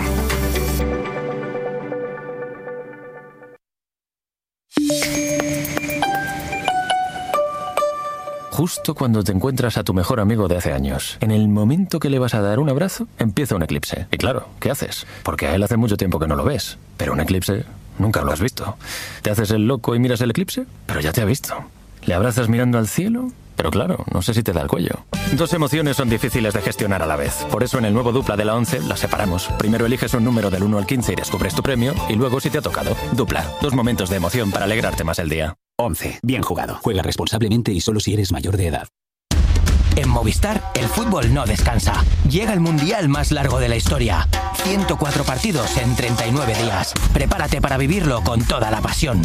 Justo cuando te encuentras a tu mejor amigo de hace años, en el momento que le vas a dar un abrazo, empieza un eclipse. Y claro, ¿qué haces? Porque a él hace mucho tiempo que no lo ves. Pero un eclipse nunca lo has visto. ¿Te haces el loco y miras el eclipse? Pero ya te ha visto. ¿Le abrazas mirando al cielo? Pero claro, no sé si te da el cuello. Dos emociones son difíciles de gestionar a la vez. Por eso en el nuevo Dupla de la 11 las separamos. Primero eliges un número del 1 al 15 y descubres tu premio. Y luego si te ha tocado. Dupla. 2 momentos de emoción para alegrarte más el día. 11. Bien jugado. Juega responsablemente y solo si eres mayor de edad. En Movistar, el fútbol no descansa. Llega el mundial más largo de la historia. 104 partidos en 39 días. Prepárate para vivirlo con toda la pasión.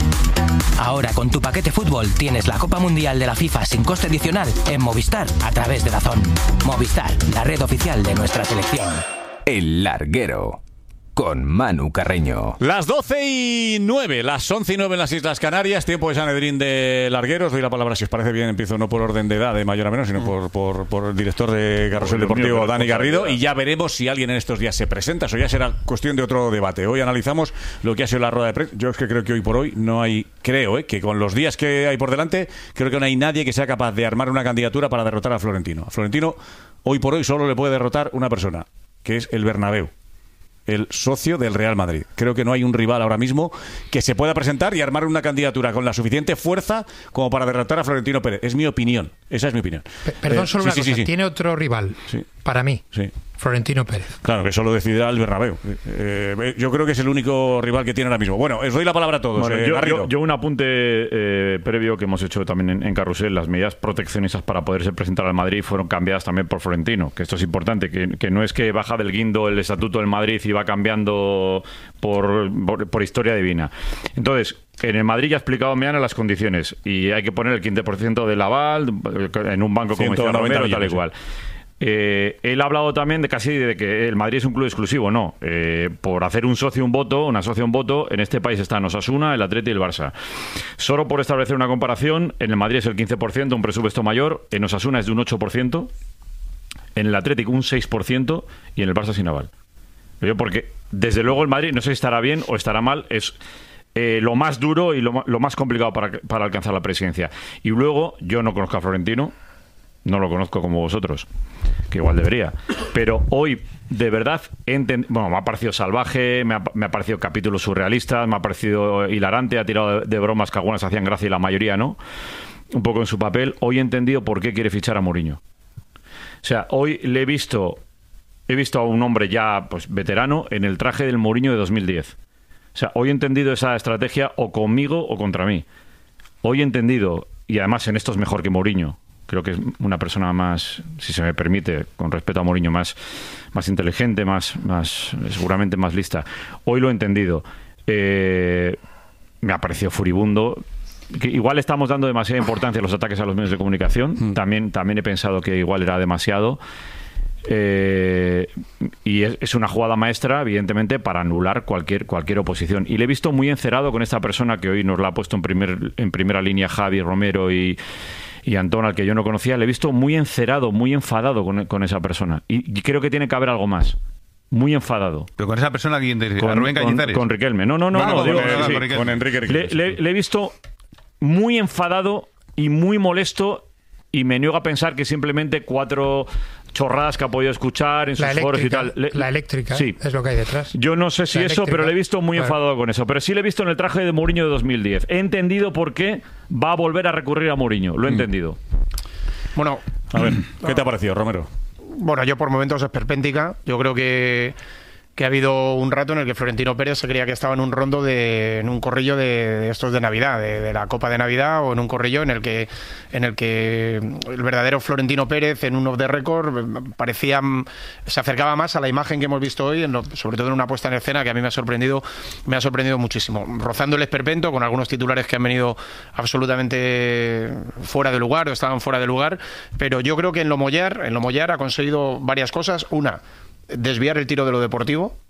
Ahora con tu paquete fútbol tienes la Copa Mundial de la FIFA sin coste adicional en Movistar a través de DAZN. Movistar, la red oficial de nuestra selección. El Larguero. Con Manu Carreño. Las 12:09, las 11:09 en las Islas Canarias, tiempo de Sanedrín de Largueros. Doy la palabra, si os parece bien, empiezo no por orden de edad de mayor a menor, sino por el director de Carrusel Deportivo, Dani Garrido, y ya veremos si alguien en estos días se presenta. Eso ya será cuestión de otro debate. Hoy analizamos lo que ha sido la rueda de prensa. Yo es que creo que hoy por hoy no hay, que con los días que hay por delante, creo que no hay nadie que sea capaz de armar una candidatura para derrotar a Florentino. A Florentino, hoy por hoy, solo le puede derrotar una persona, que es el Bernabéu, el socio del Real Madrid. Creo que no hay un rival ahora mismo que se pueda presentar y armar una candidatura con la suficiente fuerza como para derrotar a Florentino Pérez. Es mi opinión. Esa es mi opinión. Perdón, solo una cosa. Tiene otro rival. Sí. Para mí. Sí. Florentino Pérez. Claro, que solo decidirá el Bernabéu. Yo creo que es el único rival que tiene ahora mismo. Bueno, os doy la palabra a todos. Bueno, yo un apunte previo que hemos hecho también en Carrusel. Las medidas proteccionistas para poderse presentar al Madrid fueron cambiadas también por Florentino, que esto es importante, que no es que baja del guindo el estatuto del Madrid y va cambiando por historia divina. Entonces, en el Madrid ya ha explicado Meana las condiciones y hay que poner el 15% del aval en un banco como decía Romero, tal y cual. Él ha hablado también de que el Madrid es un club exclusivo. No, por hacer un socio un voto, una socia un voto, en este país están Osasuna, el Atleti y el Barça. Solo por establecer una comparación, en el Madrid es el 15%, un presupuesto mayor, en Osasuna es de un 8%, en el Atlético un 6% y en el Barça sin aval. Porque desde luego el Madrid, no sé si estará bien o estará mal, es lo más duro y lo más complicado para alcanzar la presidencia. Y luego, yo no conozco a Florentino, no lo conozco como vosotros, que igual debería, pero hoy de verdad me ha parecido salvaje, me ha parecido capítulos surrealistas, me ha parecido hilarante, ha tirado de bromas que algunas hacían gracia y la mayoría no, un poco en su papel. Hoy he entendido por qué quiere fichar a Mourinho. O sea, hoy he visto a un hombre ya pues veterano en el traje del Mourinho de 2010. O sea, hoy he entendido esa estrategia o conmigo o contra mí. Hoy he entendido, y además en esto es mejor que Mourinho. Creo que es una persona más, si se me permite, con respeto a Mourinho, más inteligente, seguramente más lista. Hoy lo he entendido. Me ha parecido furibundo. Que igual estamos dando demasiada importancia a los ataques a los medios de comunicación. También he pensado que igual era demasiado. Y es una jugada maestra, evidentemente, para anular cualquier oposición. Y le he visto muy encerado con esta persona que hoy nos la ha puesto en primera línea Javi, Romero y Antón, al que yo no conocía. Le he visto muy encerado, muy enfadado con esa persona. Y creo que tiene que haber algo más. Muy enfadado. ¿Pero con esa persona quién te dice? ¿A Rubén Cañizares? Con Riquelme. No, Con Enrique Riquelme. Le he visto muy enfadado y muy molesto, y me niego a pensar que simplemente 4 chorradas que ha podido escuchar en sus foros y tal. La eléctrica, sí. Es lo que hay detrás. Yo no sé si eso, pero le he visto muy enfadado con eso. Pero sí le he visto en el traje de Mourinho de 2010. He entendido por qué va a volver a recurrir a Mourinho. Lo he entendido. Bueno, a ver, ¿qué te ha parecido, Romero? Bueno, yo por momentos esperpéntica. Yo creo que ha habido un rato en el que Florentino Pérez se creía que estaba en un rondo en un corrillo de estos de Navidad, de la Copa de Navidad, o en un corrillo en el que el verdadero Florentino Pérez, en un off the record, se acercaba más a la imagen que hemos visto hoy, sobre todo en una puesta en escena que a mí me ha sorprendido muchísimo, rozando el esperpento, con algunos titulares que han venido absolutamente fuera de lugar o estaban fuera de lugar. Pero yo creo que en lo Mollar ha conseguido varias cosas. Una, desviar el tiro de lo deportivo,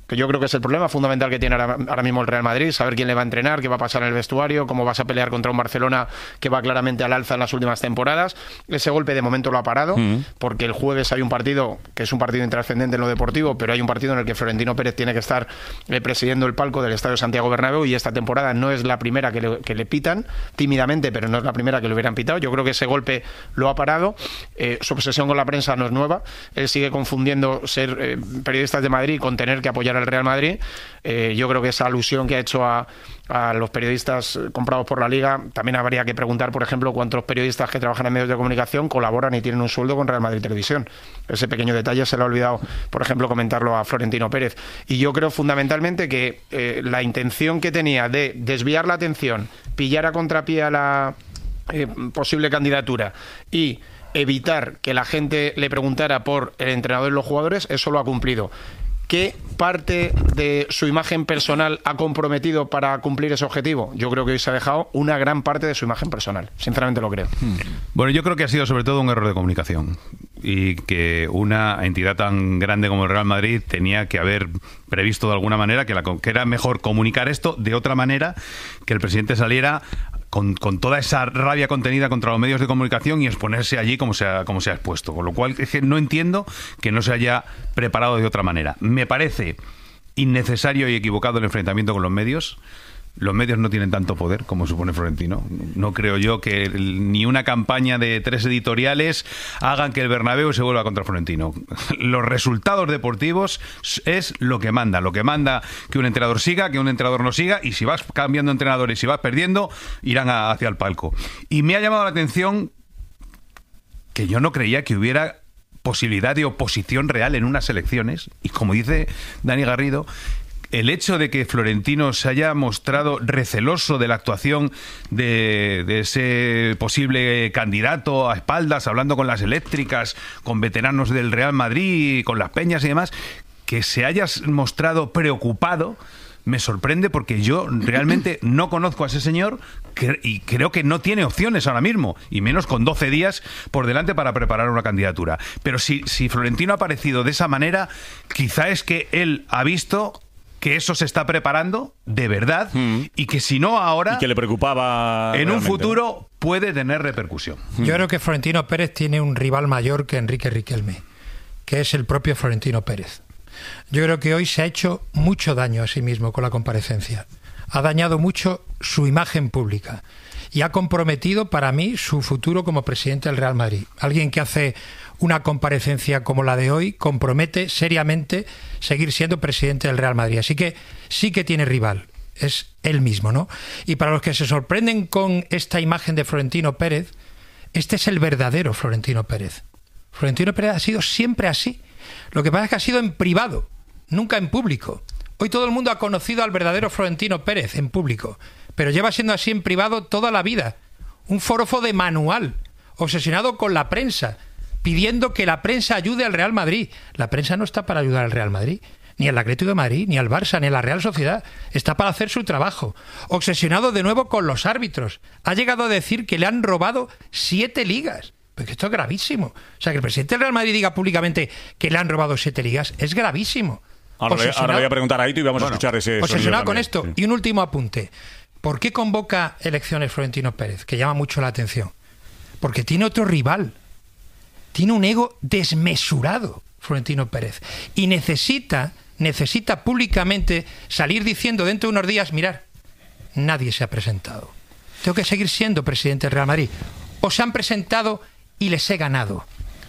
que yo creo que es el problema fundamental que tiene ahora mismo el Real Madrid, saber quién le va a entrenar, qué va a pasar en el vestuario, cómo vas a pelear contra un Barcelona que va claramente al alza en las últimas temporadas. Ese golpe de momento lo ha parado, porque el jueves hay un partido que es un partido intrascendente en lo deportivo, pero hay un partido en el que Florentino Pérez tiene que estar presidiendo el palco del Estadio Santiago Bernabéu, y esta temporada no es la primera que le pitan, tímidamente, pero no es la primera que le hubieran pitado. Yo creo que ese golpe lo ha parado. Su obsesión con la prensa no es nueva. Él sigue confundiendo ser periodistas de Madrid con tener que apoyar al Real Madrid. Yo creo que esa alusión que ha hecho a los periodistas comprados por la Liga, también habría que preguntar, por ejemplo, cuántos periodistas que trabajan en medios de comunicación colaboran y tienen un sueldo con Real Madrid Televisión. Ese pequeño detalle se le ha olvidado, por ejemplo, comentarlo a Florentino Pérez. Y yo creo fundamentalmente que la intención que tenía de desviar la atención, pillar a contrapié a la posible candidatura y evitar que la gente le preguntara por el entrenador y los jugadores, eso lo ha cumplido. ¿Qué parte de su imagen personal ha comprometido para cumplir ese objetivo? Yo creo que hoy se ha dejado una gran parte de su imagen personal. Sinceramente lo creo. Bueno, yo creo que ha sido sobre todo un error de comunicación, y que una entidad tan grande como el Real Madrid tenía que haber previsto de alguna manera que era mejor comunicar esto de otra manera, que el presidente saliera con toda esa rabia contenida contra los medios de comunicación y exponerse allí como se ha expuesto. Con lo cual es que no entiendo que no se haya preparado de otra manera. Me parece innecesario y equivocado el enfrentamiento con los medios. Los medios no tienen tanto poder como supone Florentino. No creo yo que ni una campaña de 3 editoriales hagan que el Bernabéu se vuelva contra Florentino. Los resultados deportivos es lo que manda. Lo que manda que un entrenador siga, que un entrenador no siga, y si vas cambiando entrenador y si vas perdiendo, irán hacia el palco. Y me ha llamado la atención que yo no creía que hubiera posibilidad de oposición real en unas elecciones. Y como dice Dani Garrido, el hecho de que Florentino se haya mostrado receloso de la actuación de ese posible candidato a espaldas, hablando con las eléctricas, con veteranos del Real Madrid, con las peñas y demás, que se haya mostrado preocupado, me sorprende, porque yo realmente no conozco a ese señor y creo que no tiene opciones ahora mismo, y menos con 12 días por delante para preparar una candidatura. Pero si Florentino ha aparecido de esa manera, quizá es que él ha visto que eso se está preparando de verdad, y que si no ahora, y que le preocupaba en realmente, un futuro puede tener repercusión. Yo creo que Florentino Pérez tiene un rival mayor que Enrique Riquelme, que es el propio Florentino Pérez. Yo creo que hoy se ha hecho mucho daño a sí mismo con la comparecencia. Ha dañado mucho su imagen pública y ha comprometido para mí su futuro como presidente del Real Madrid. Alguien que hace una comparecencia como la de hoy compromete seriamente seguir siendo presidente del Real Madrid. Así que sí que tiene rival, es él mismo, ¿no? Y para los que se sorprenden con esta imagen de Florentino Pérez, este es el verdadero Florentino Pérez. Florentino Pérez ha sido siempre así. Lo que pasa es que ha sido en privado, nunca en público. Hoy todo el mundo ha conocido al verdadero Florentino Pérez en público, pero lleva siendo así en privado toda la vida. Un forofo de manual, obsesionado con la prensa, pidiendo que la prensa ayude al Real Madrid. La prensa no está para ayudar al Real Madrid, ni al Atlético de Madrid, ni al Barça, ni a la Real Sociedad. Está para hacer su trabajo. Obsesionado de nuevo con los árbitros. Ha llegado a decir que le han robado 7 ligas. Porque esto es gravísimo. O sea, que el presidente del Real Madrid diga públicamente que le han robado 7 ligas es gravísimo. Ahora le voy a preguntar a Aito y vamos a escuchar ese obsesionado con también. esto. Sí. Y un último apunte. ¿Por qué convoca elecciones Florentino Pérez? Que llama mucho la atención. Porque tiene otro rival. Tiene un ego desmesurado, Florentino Pérez. Y necesita públicamente salir diciendo dentro de unos días, mirad, nadie se ha presentado. Tengo que seguir siendo presidente del Real Madrid. O se han presentado y les he ganado.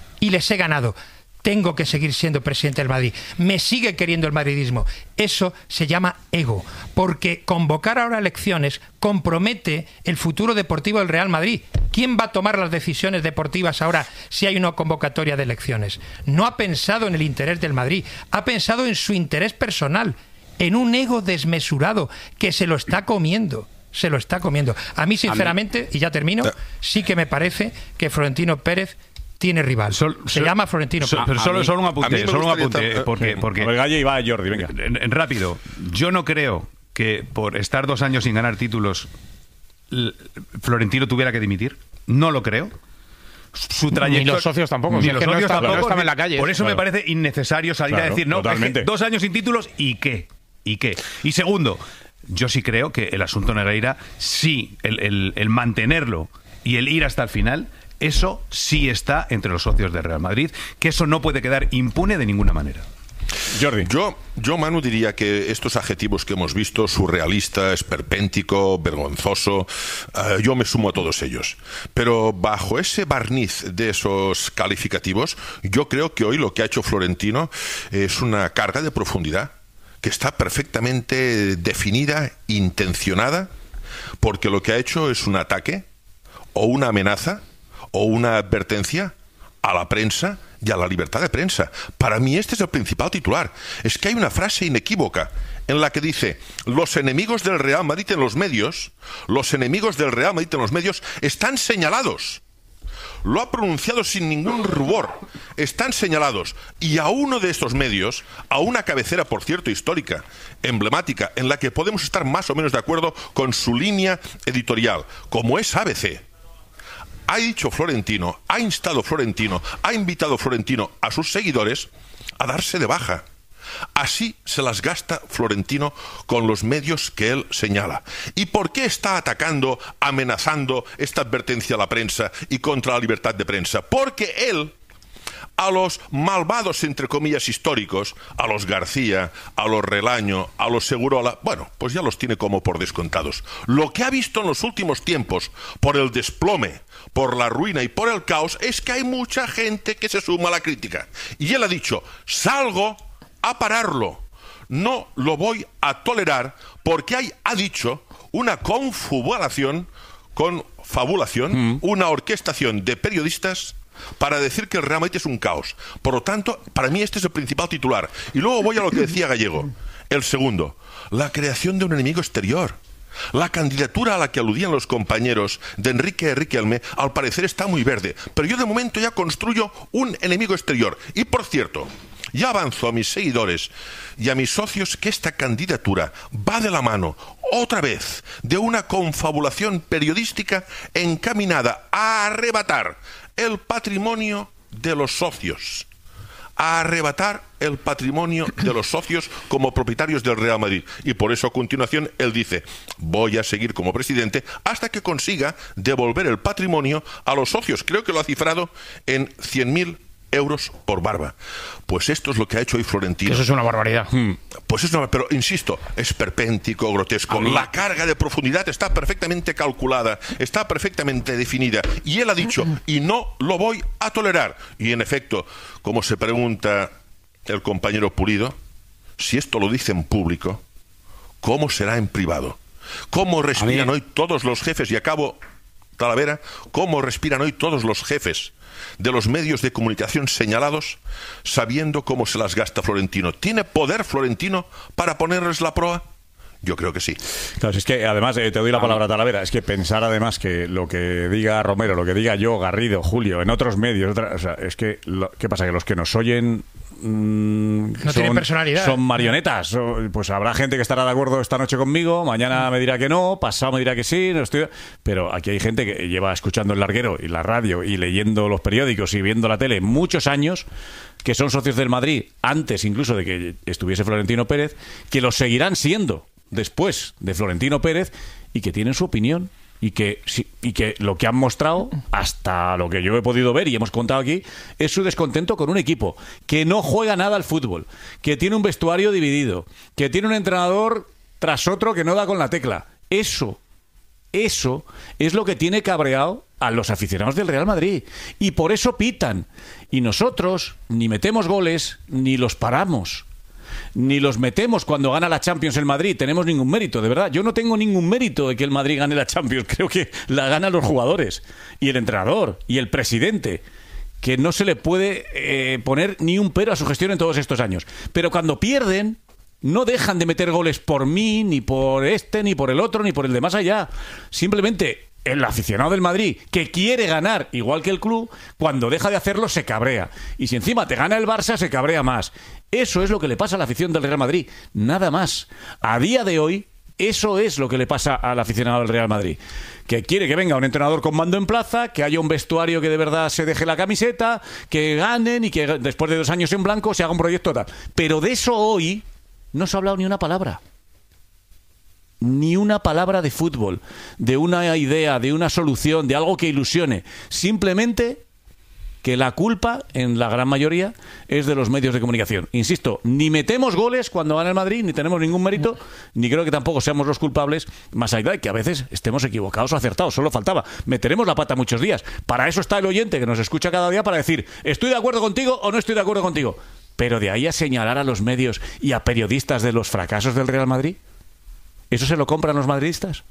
Tengo que seguir siendo presidente del Madrid. Me sigue queriendo el madridismo. Eso se llama ego. Porque convocar ahora elecciones compromete el futuro deportivo del Real Madrid. ¿Quién va a tomar las decisiones deportivas ahora si hay una convocatoria de elecciones? No ha pensado en el interés del Madrid. Ha pensado en su interés personal. En un ego desmesurado que se lo está comiendo. A mí, sinceramente, y ya termino, sí que me parece que Florentino Pérez tiene rival. Se llama Florentino Pérez. Pero solo un apunte, porque el Galle y va Jordi, venga. Rápido. Yo no creo que por estar 2 años sin ganar títulos Florentino tuviera que dimitir. No lo creo. su trayectoria. Ni los socios tampoco. Ni si los es que socios tampoco. no estaban en la calle. Por eso me parece innecesario salir a decir, no, es que 2 años sin títulos, ¿y qué? Y segundo, yo sí creo que el asunto Negreira, sí, el mantenerlo y el ir hasta el final, eso sí está entre los socios del Real Madrid, que eso no puede quedar impune de ninguna manera. Jordi. Yo, Manu, diría que estos adjetivos que hemos visto, surrealista, esperpéntico, vergonzoso, yo me sumo a todos ellos. Pero bajo ese barniz de esos calificativos, yo creo que hoy lo que ha hecho Florentino es una carga de profundidad que está perfectamente definida, intencionada, porque lo que ha hecho es un ataque o una amenaza o una advertencia a la prensa y a la libertad de prensa. Para mí este es el principal titular. Es que hay una frase inequívoca en la que dice: los enemigos del Real Madrid en los medios, están señalados. Lo ha pronunciado sin ningún rubor. Están señalados. Y a uno de estos medios, a una cabecera, por cierto, histórica, emblemática, en la que podemos estar más o menos de acuerdo con su línea editorial, como es ABC, ha dicho Florentino, ha instado Florentino, ha invitado Florentino a sus seguidores a darse de baja. Así se las gasta Florentino con los medios que él señala. ¿Y por qué está atacando, amenazando esta advertencia a la prensa y contra la libertad de prensa? Porque él, a los malvados, entre comillas, históricos, a los García, a los Relaño, a los Segurola, bueno, pues ya los tiene como por descontados. Lo que ha visto en los últimos tiempos, por el desplome, por la ruina y por el caos, es que hay mucha gente que se suma a la crítica. Y él ha dicho: salgo a pararlo, no lo voy a tolerar, porque hay, ha dicho, una confabulación, una orquestación de periodistas para decir que el Real Madrid es un caos. Por lo tanto, para mí este es el principal titular. Y luego voy a lo que decía Gallego. El segundo, la creación de un enemigo exterior. La candidatura a la que aludían los compañeros de Enrique Riquelme al parecer está muy verde, pero yo de momento ya construyo un enemigo exterior. Y por cierto, ya avanzo a mis seguidores y a mis socios que esta candidatura va de la mano, otra vez, de una confabulación periodística encaminada a arrebatar el patrimonio de los socios. A arrebatar el patrimonio de los socios como propietarios del Real Madrid. Y por eso a continuación él dice: voy a seguir como presidente hasta que consiga devolver el patrimonio a los socios. Creo que lo ha cifrado en 100.000 euros por barba. Pues esto es lo que ha hecho hoy Florentino. Eso es una barbaridad. Pues es pero insisto, es perpéntico, grotesco. La carga de profundidad está perfectamente calculada, está perfectamente definida. Y él ha dicho: y no lo voy a tolerar. Y en efecto, como se pregunta el compañero Pulido, si esto lo dice en público, ¿cómo será en privado? ¿Cómo respiran hoy todos los jefes? Y acabo, Talavera, ¿cómo respiran hoy todos los jefes de los medios de comunicación señalados, sabiendo cómo se las gasta Florentino? ¿Tiene poder Florentino para ponerles la proa? Yo creo que sí. Claro, es que además, te doy la palabra, Talavera, es que pensar además que lo que diga Romero, lo que diga yo, Garrido, Julio, en otros medios, o sea, es que, ¿qué pasa? Que los que nos oyen no tienen personalidad. Son marionetas. Pues habrá gente que estará de acuerdo esta noche conmigo, mañana me dirá que no, pasado me dirá que sí, no estoy... Pero aquí hay gente que lleva escuchando el larguero y la radio y leyendo los periódicos y viendo la tele muchos años, que son socios del Madrid antes incluso de que estuviese Florentino Pérez, que lo seguirán siendo después de Florentino Pérez y que tienen su opinión. Y que lo que han mostrado, hasta lo que yo he podido ver y hemos contado aquí, es su descontento con un equipo que no juega nada al fútbol, que tiene un vestuario dividido, que tiene un entrenador tras otro que no da con la tecla. Eso es lo que tiene cabreado a los aficionados del Real Madrid. Y por eso pitan. Y nosotros ni metemos goles ni los paramos. Ni los metemos cuando gana la Champions el Madrid. Tenemos ningún mérito, de verdad. Yo no tengo ningún mérito de que el Madrid gane la Champions. Creo que la ganan los jugadores y el entrenador y el presidente, que no se le puede poner ni un pero a su gestión en todos estos años. Pero cuando pierden, no dejan de meter goles por mí, ni por este, ni por el otro, ni por el de más allá. Simplemente el aficionado del Madrid, que quiere ganar igual que el club, cuando deja de hacerlo se cabrea. Y si encima te gana el Barça, se cabrea más. Eso es lo que le pasa a la afición del Real Madrid. Nada más. A día de hoy, Eso es lo que le pasa al aficionado del Real Madrid, que quiere que venga un entrenador con mando en plaza, que haya un vestuario que de verdad se deje la camiseta, que ganen y que después de 2 años en blanco se haga un proyecto tal. Pero de eso hoy no se ha hablado ni una palabra. Ni una palabra de fútbol, de una idea, de una solución, de algo que ilusione. Simplemente que la culpa, en la gran mayoría, es de los medios de comunicación. Insisto, ni metemos goles cuando gana el Madrid, ni tenemos ningún mérito, ni creo que tampoco seamos los culpables, más allá de que a veces estemos equivocados o acertados, solo faltaba. Meteremos la pata muchos días. Para eso está el oyente que nos escucha cada día para decir, estoy de acuerdo contigo o no estoy de acuerdo contigo. Pero de ahí a señalar a los medios y a periodistas de los fracasos del Real Madrid, ¿eso se lo compran los madridistas?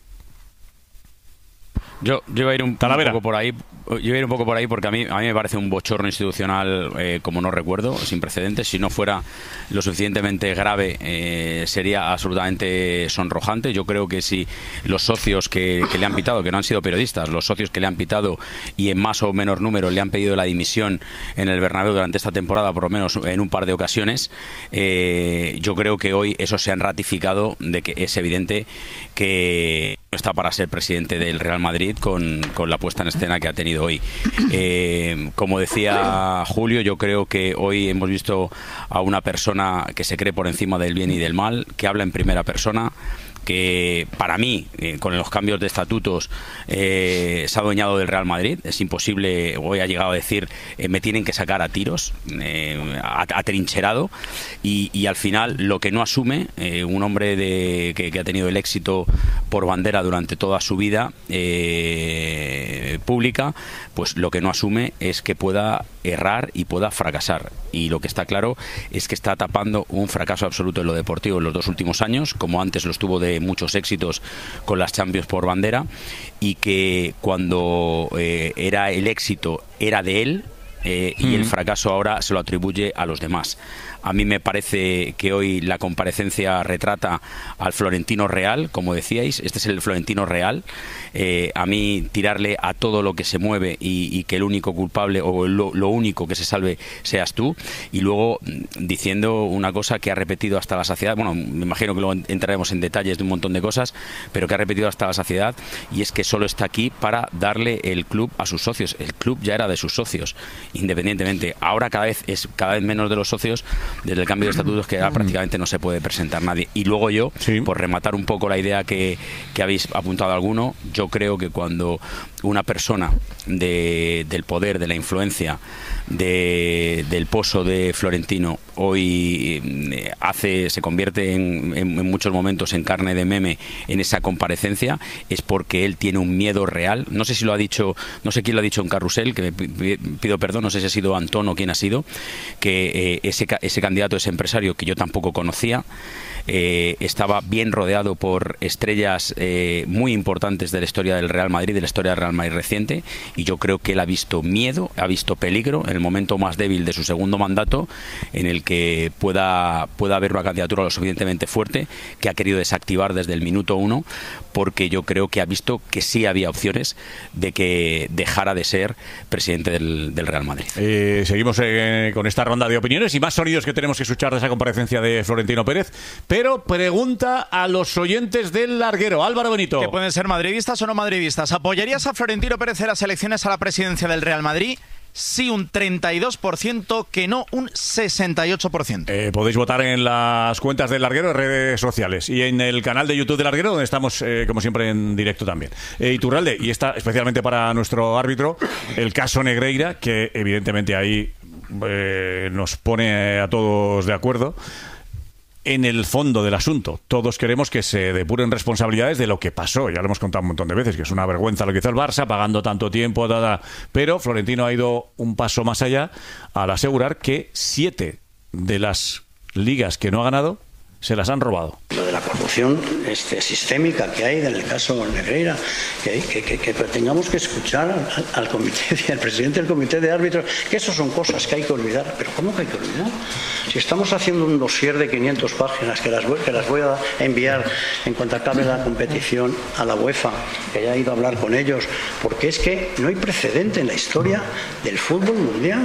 Yo iba a ir un poco por ahí. Yo iba a ir un poco por ahí porque a mí me parece un bochorno institucional como no recuerdo, sin precedentes. Si no fuera lo suficientemente grave, sería absolutamente sonrojante. Yo creo que si los socios que le han pitado, que no han sido periodistas, los socios que le han pitado y en más o menos número le han pedido la dimisión en el Bernabéu durante esta temporada, por lo menos en un par de ocasiones, yo creo que hoy eso se han ratificado de que es evidente que no está para ser presidente del Real Madrid con la puesta en escena que ha tenido hoy. Como decía Julio, yo creo que hoy hemos visto a una persona que se cree por encima del bien y del mal, que habla en primera persona, que para mí, con los cambios de estatutos, se ha adueñado del Real Madrid. Es imposible, hoy ha llegado a decir, me tienen que sacar a tiros, atrincherado, y al final lo que no asume, un hombre que ha tenido el éxito por bandera durante toda su vida pública, pues lo que no asume es que pueda errar y pueda fracasar. Y lo que está claro es que está tapando un fracaso absoluto en lo deportivo en los 2 últimos años, como antes los tuvo de muchos éxitos con las Champions por bandera, y que cuando era el éxito era de él, y el fracaso ahora se lo atribuye a los demás. A mí me parece que hoy la comparecencia retrata al Florentino real, como decíais. Este es el Florentino real. A mí tirarle a todo lo que se mueve y que el único culpable o lo único que se salve seas tú. Y luego diciendo una cosa que ha repetido hasta la saciedad. Bueno, me imagino que luego entraremos en detalles de un montón de cosas, pero que ha repetido hasta la saciedad, y es que solo está aquí para darle el club a sus socios. El club ya era de sus socios, independientemente. Ahora cada vez menos de los socios, desde el cambio de estatutos, que ya prácticamente no se puede presentar nadie. Y luego yo, por rematar un poco la idea que habéis apuntado alguno, yo creo que cuando una persona del poder, de la influencia, del pozo de Florentino hoy se convierte en muchos momentos en carne de meme en esa comparecencia, es porque él tiene un miedo real. No sé si lo ha dicho, no sé quién lo ha dicho en Carrusel, que me pido perdón, no sé si ha sido Antón o quién ha sido, que ese candidato, ese empresario que yo tampoco conocía, estaba bien rodeado por estrellas muy importantes de la historia del Real Madrid, de la historia del Real Madrid reciente, y yo creo que él ha visto miedo, ha visto peligro en el momento más débil de su segundo mandato, en el que pueda haber una candidatura lo suficientemente fuerte, que ha querido desactivar desde el minuto 1, porque yo creo que ha visto que sí había opciones de que dejara de ser presidente del Real Madrid. Seguimos con esta ronda de opiniones y más sonidos que tenemos que escuchar de esa comparecencia de Florentino Pérez, pero pregunta a los oyentes del Larguero. Álvaro Benito. ¿Que pueden ser madridistas o no madridistas? ¿Apoyarías a Florentino Pérez en las elecciones a la presidencia del Real Madrid? Sí, un 32%, que no, un 68%. Podéis votar en las cuentas del Larguero, en redes sociales, y en el canal de YouTube del Larguero, donde estamos, como siempre, en directo también. Iturralde, y está especialmente para nuestro árbitro, el caso Negreira, que evidentemente ahí nos pone a todos de acuerdo. En el fondo del asunto, todos queremos que se depuren responsabilidades de lo que pasó. Ya lo hemos contado un montón de veces, que es una vergüenza lo que hizo el Barça, pagando tanto tiempo, pero Florentino ha ido un paso más allá al asegurar que 7 de las ligas que no ha ganado se las han robado. Lo de la corrupción sistémica que hay en el caso Negreira, que tengamos que escuchar al comité, al presidente del comité de árbitros, que eso son cosas que hay que olvidar. Pero ¿cómo que hay que olvidar? Si estamos haciendo un dossier de 500 páginas que las voy a enviar en cuanto acabe la competición a la UEFA, que ya he ido a hablar con ellos, porque es que no hay precedente en la historia del fútbol mundial.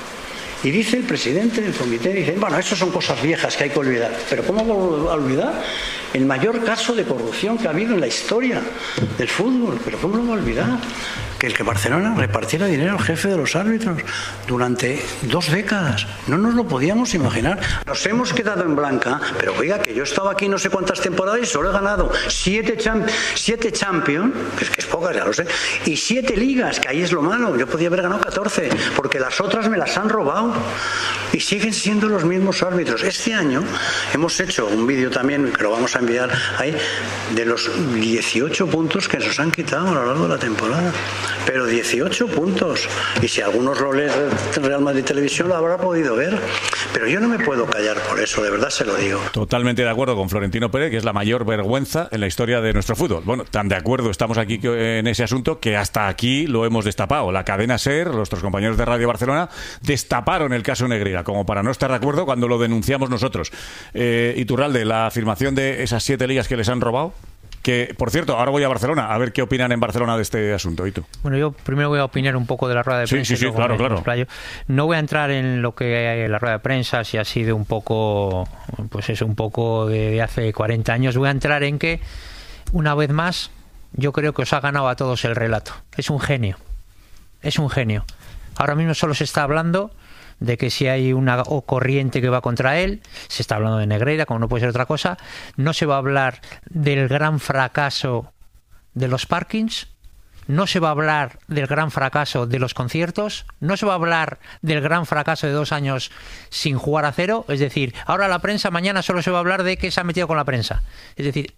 Y dice el presidente del comité, dice, bueno, eso son cosas viejas que hay que olvidar. Pero ¿cómo a olvidar el mayor caso de corrupción que ha habido en la historia del fútbol. Pero ¿cómo lo va a olvidar? Que el que Barcelona repartiera dinero al jefe de los árbitros durante 2 décadas. No nos lo podíamos imaginar. Nos hemos quedado en blanca, pero oiga, que yo he estado aquí no sé cuántas temporadas y solo he ganado 7 Champions, que es pocas, ya lo sé, y 7 ligas, que ahí es lo malo. Yo podía haber ganado 14, porque las otras me las han robado. Y siguen siendo los mismos árbitros. Este año hemos hecho un vídeo también, que lo vamos a enviar ahí, de los 18 puntos que nos han quitado a lo largo de la temporada. Pero 18 puntos. Y si algunos lo leen en Real Madrid Televisión lo habrá podido ver. Pero yo no me puedo callar por eso, de verdad se lo digo. Totalmente de acuerdo con Florentino Pérez, que es la mayor vergüenza en la historia de nuestro fútbol. Bueno, tan de acuerdo estamos aquí en ese asunto que hasta aquí lo hemos destapado. La cadena SER, nuestros compañeros de Radio Barcelona, destaparon el caso Negreira, como para no estar de acuerdo cuando lo denunciamos nosotros. Iturralde, la afirmación de esas 7 ligas que les han robado. Que, por cierto, ahora voy a Barcelona a ver qué opinan en Barcelona de este asunto. ¿Y tú? Bueno, yo primero voy a opinar un poco de la rueda de prensa. Sí, claro. No voy a entrar en lo que la rueda de prensa, si ha sido un poco, pues es un poco de hace 40 años. Voy a entrar en que, una vez más, yo creo que os ha ganado a todos el relato. Es un genio. Ahora mismo solo se está hablando de que si hay una corriente que va contra él, se está hablando de Negreira, como no puede ser otra cosa. No se va a hablar del gran fracaso de los parkings, no se va a hablar del gran fracaso de los conciertos, no se va a hablar del gran fracaso de 2 años sin jugar a cero. Es decir, ahora la prensa, mañana solo se va a hablar de que se ha metido con la prensa. Es decir,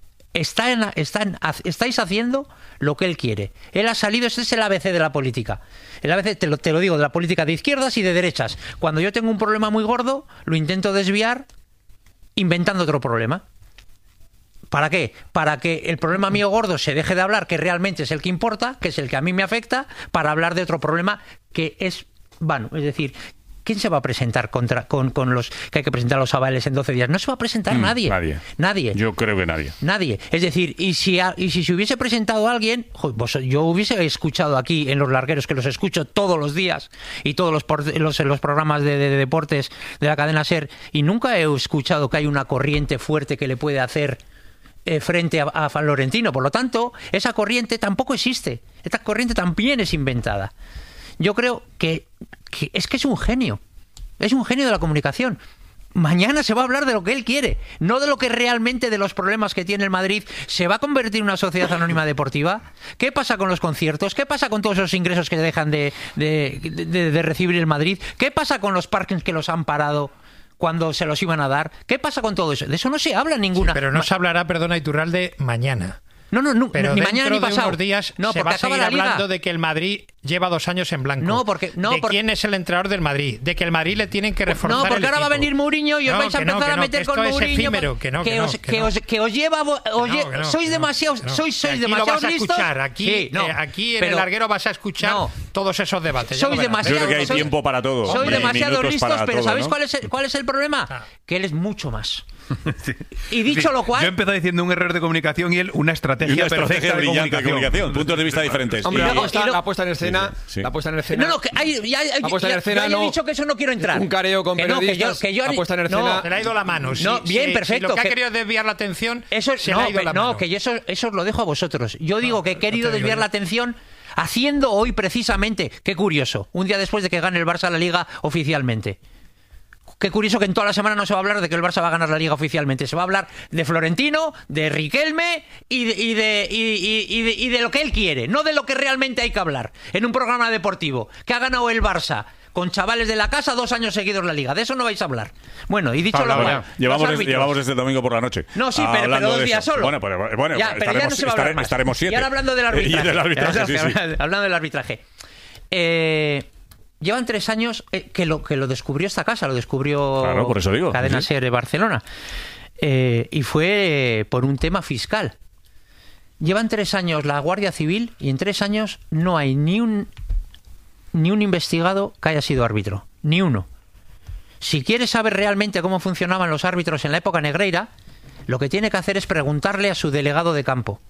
estáis haciendo lo que él quiere. Él ha salido, este es el ABC de la política. El ABC, te lo digo, de la política de izquierdas y de derechas. Cuando yo tengo un problema muy gordo, lo intento desviar inventando otro problema. ¿Para qué? Para que el problema mío gordo se deje de hablar, que realmente es el que importa, que es el que a mí me afecta, para hablar de otro problema que es vano. Es decir, ¿quién se va a presentar con los que hay que presentar los avales en 12 días? No se va a presentar nadie. Nadie. Yo creo que nadie. Nadie. Es decir, y si se hubiese presentado alguien, yo hubiese escuchado aquí en Los Largueros, que los escucho todos los días, y todos los programas de deportes de la cadena SER, y nunca he escuchado que hay una corriente fuerte que le puede hacer frente a Florentino. Por lo tanto, esa corriente tampoco existe. Esta corriente también es inventada. Yo creo que es un genio. Es un genio de la comunicación. Mañana se va a hablar de lo que él quiere, no de lo que realmente, de los problemas que tiene el Madrid. ¿Se va a convertir en una sociedad anónima deportiva? ¿Qué pasa con los conciertos? ¿Qué pasa con todos esos ingresos que dejan de recibir el Madrid? ¿Qué pasa con los parkings que los han parado cuando se los iban a dar? ¿Qué pasa con todo eso? De eso no se habla ninguna. Sí, pero no se hablará, perdona, Iturralde, mañana. No, pero ni mañana ni pasado. Unos días no, se va a seguir hablando de que el Madrid lleva 2 años en blanco. ¿Quién es el entrenador del Madrid? De que el Madrid le tienen que reforzar. No, porque el ahora equipo. va a venir Mourinho y os vais a empezar a meter con Mourinho. Que os lleva. Sois demasiado listos. Aquí en el larguero vas a escuchar todos esos debates. Yo creo que hay tiempo para todo. Sois demasiado listos, pero ¿sabéis cuál es el problema? Que él es mucho más. Sí. Y dicho lo cual, yo empecé diciendo un error de comunicación y él una estrategia perfecta brillante de comunicación. Puntos de vista diferentes. Hombre, la puesta en escena. La puesta en escena. Ya he dicho que eso no quiero entrar. Un careo con periodistas. La puesta en escena. Se le ha ido la mano. Bien, perfecto. Lo que ha querido desviar la atención. Se le ha ido la mano. No, que eso os lo dejo a vosotros. Yo digo que he querido desviar la atención haciendo hoy precisamente. Qué curioso. Un día después de que gane el Barça la Liga oficialmente. Qué curioso que en toda la semana no se va a hablar de que el Barça va a ganar la Liga oficialmente. Se va a hablar de Florentino, de Riquelme y de lo que él quiere, no de lo que realmente hay que hablar en un programa deportivo. Que ha ganado el Barça con chavales de la casa 2 años seguidos la Liga. De eso no vais a hablar. Bueno, y dicho lo cual, llevamos este domingo por la noche. No, sí, pero 2 días solo. Bueno, ya no se va a hablar más. Estaremos 7. Y ahora hablando del arbitraje. Sí. Hablando del arbitraje. Llevan 3 años que lo descubrió esta casa, lo descubrió por eso digo. Cadena SER de Barcelona. Y fue por un tema fiscal. Llevan 3 años la Guardia Civil y en 3 años no hay ni un investigado que haya sido árbitro. Ni uno. Si quieres saber realmente cómo funcionaban los árbitros en la época Negreira, lo que tiene que hacer es preguntarle a su delegado de campo,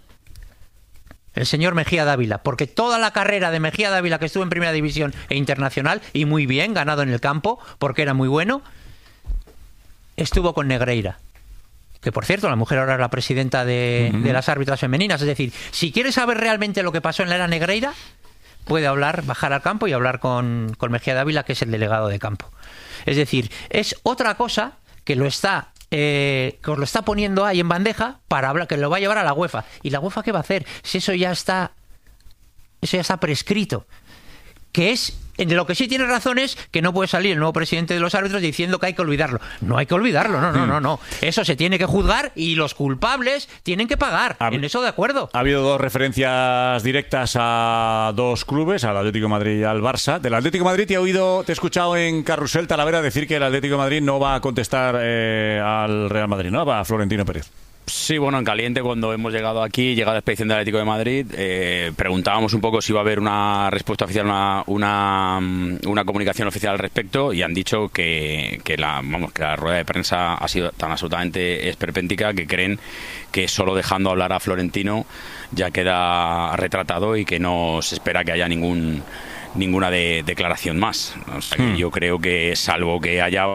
el señor Mejía Dávila, porque toda la carrera de Mejía Dávila, que estuvo en Primera División e Internacional, y muy bien, ganado en el campo, porque era muy bueno, estuvo con Negreira. que por cierto, la mujer ahora es la presidenta de las árbitras femeninas. Es decir, si quiere saber realmente lo que pasó en la era Negreira, puede bajar al campo y hablar con Mejía Dávila, que es el delegado de campo. Es decir, es otra cosa que os lo está poniendo ahí en bandeja para hablar, que lo va a llevar a la UEFA. ¿Y la UEFA qué va a hacer? Si eso ya está prescrito. Que es, de lo que sí tiene razón es que no puede salir el nuevo presidente de los árbitros diciendo que hay que olvidarlo. No hay que olvidarlo, no. Eso se tiene que juzgar y los culpables tienen que pagar. En eso de acuerdo. Ha habido 2 referencias directas a 2 clubes, al Atlético de Madrid y al Barça. Del Atlético de Madrid te he escuchado en Carrusel Talavera decir que el Atlético de Madrid no va a contestar al Real Madrid, ¿no? Va a Florentino Pérez. Sí, bueno, en caliente, cuando hemos llegado aquí, llegada la expedición del Atlético de Madrid, preguntábamos un poco si iba a haber una respuesta oficial, una comunicación oficial al respecto, y han dicho que la rueda de prensa ha sido tan absolutamente esperpéntica que creen que solo dejando hablar a Florentino ya queda retratado y que no se espera que haya ninguna declaración más. O sea, que yo creo que, salvo que haya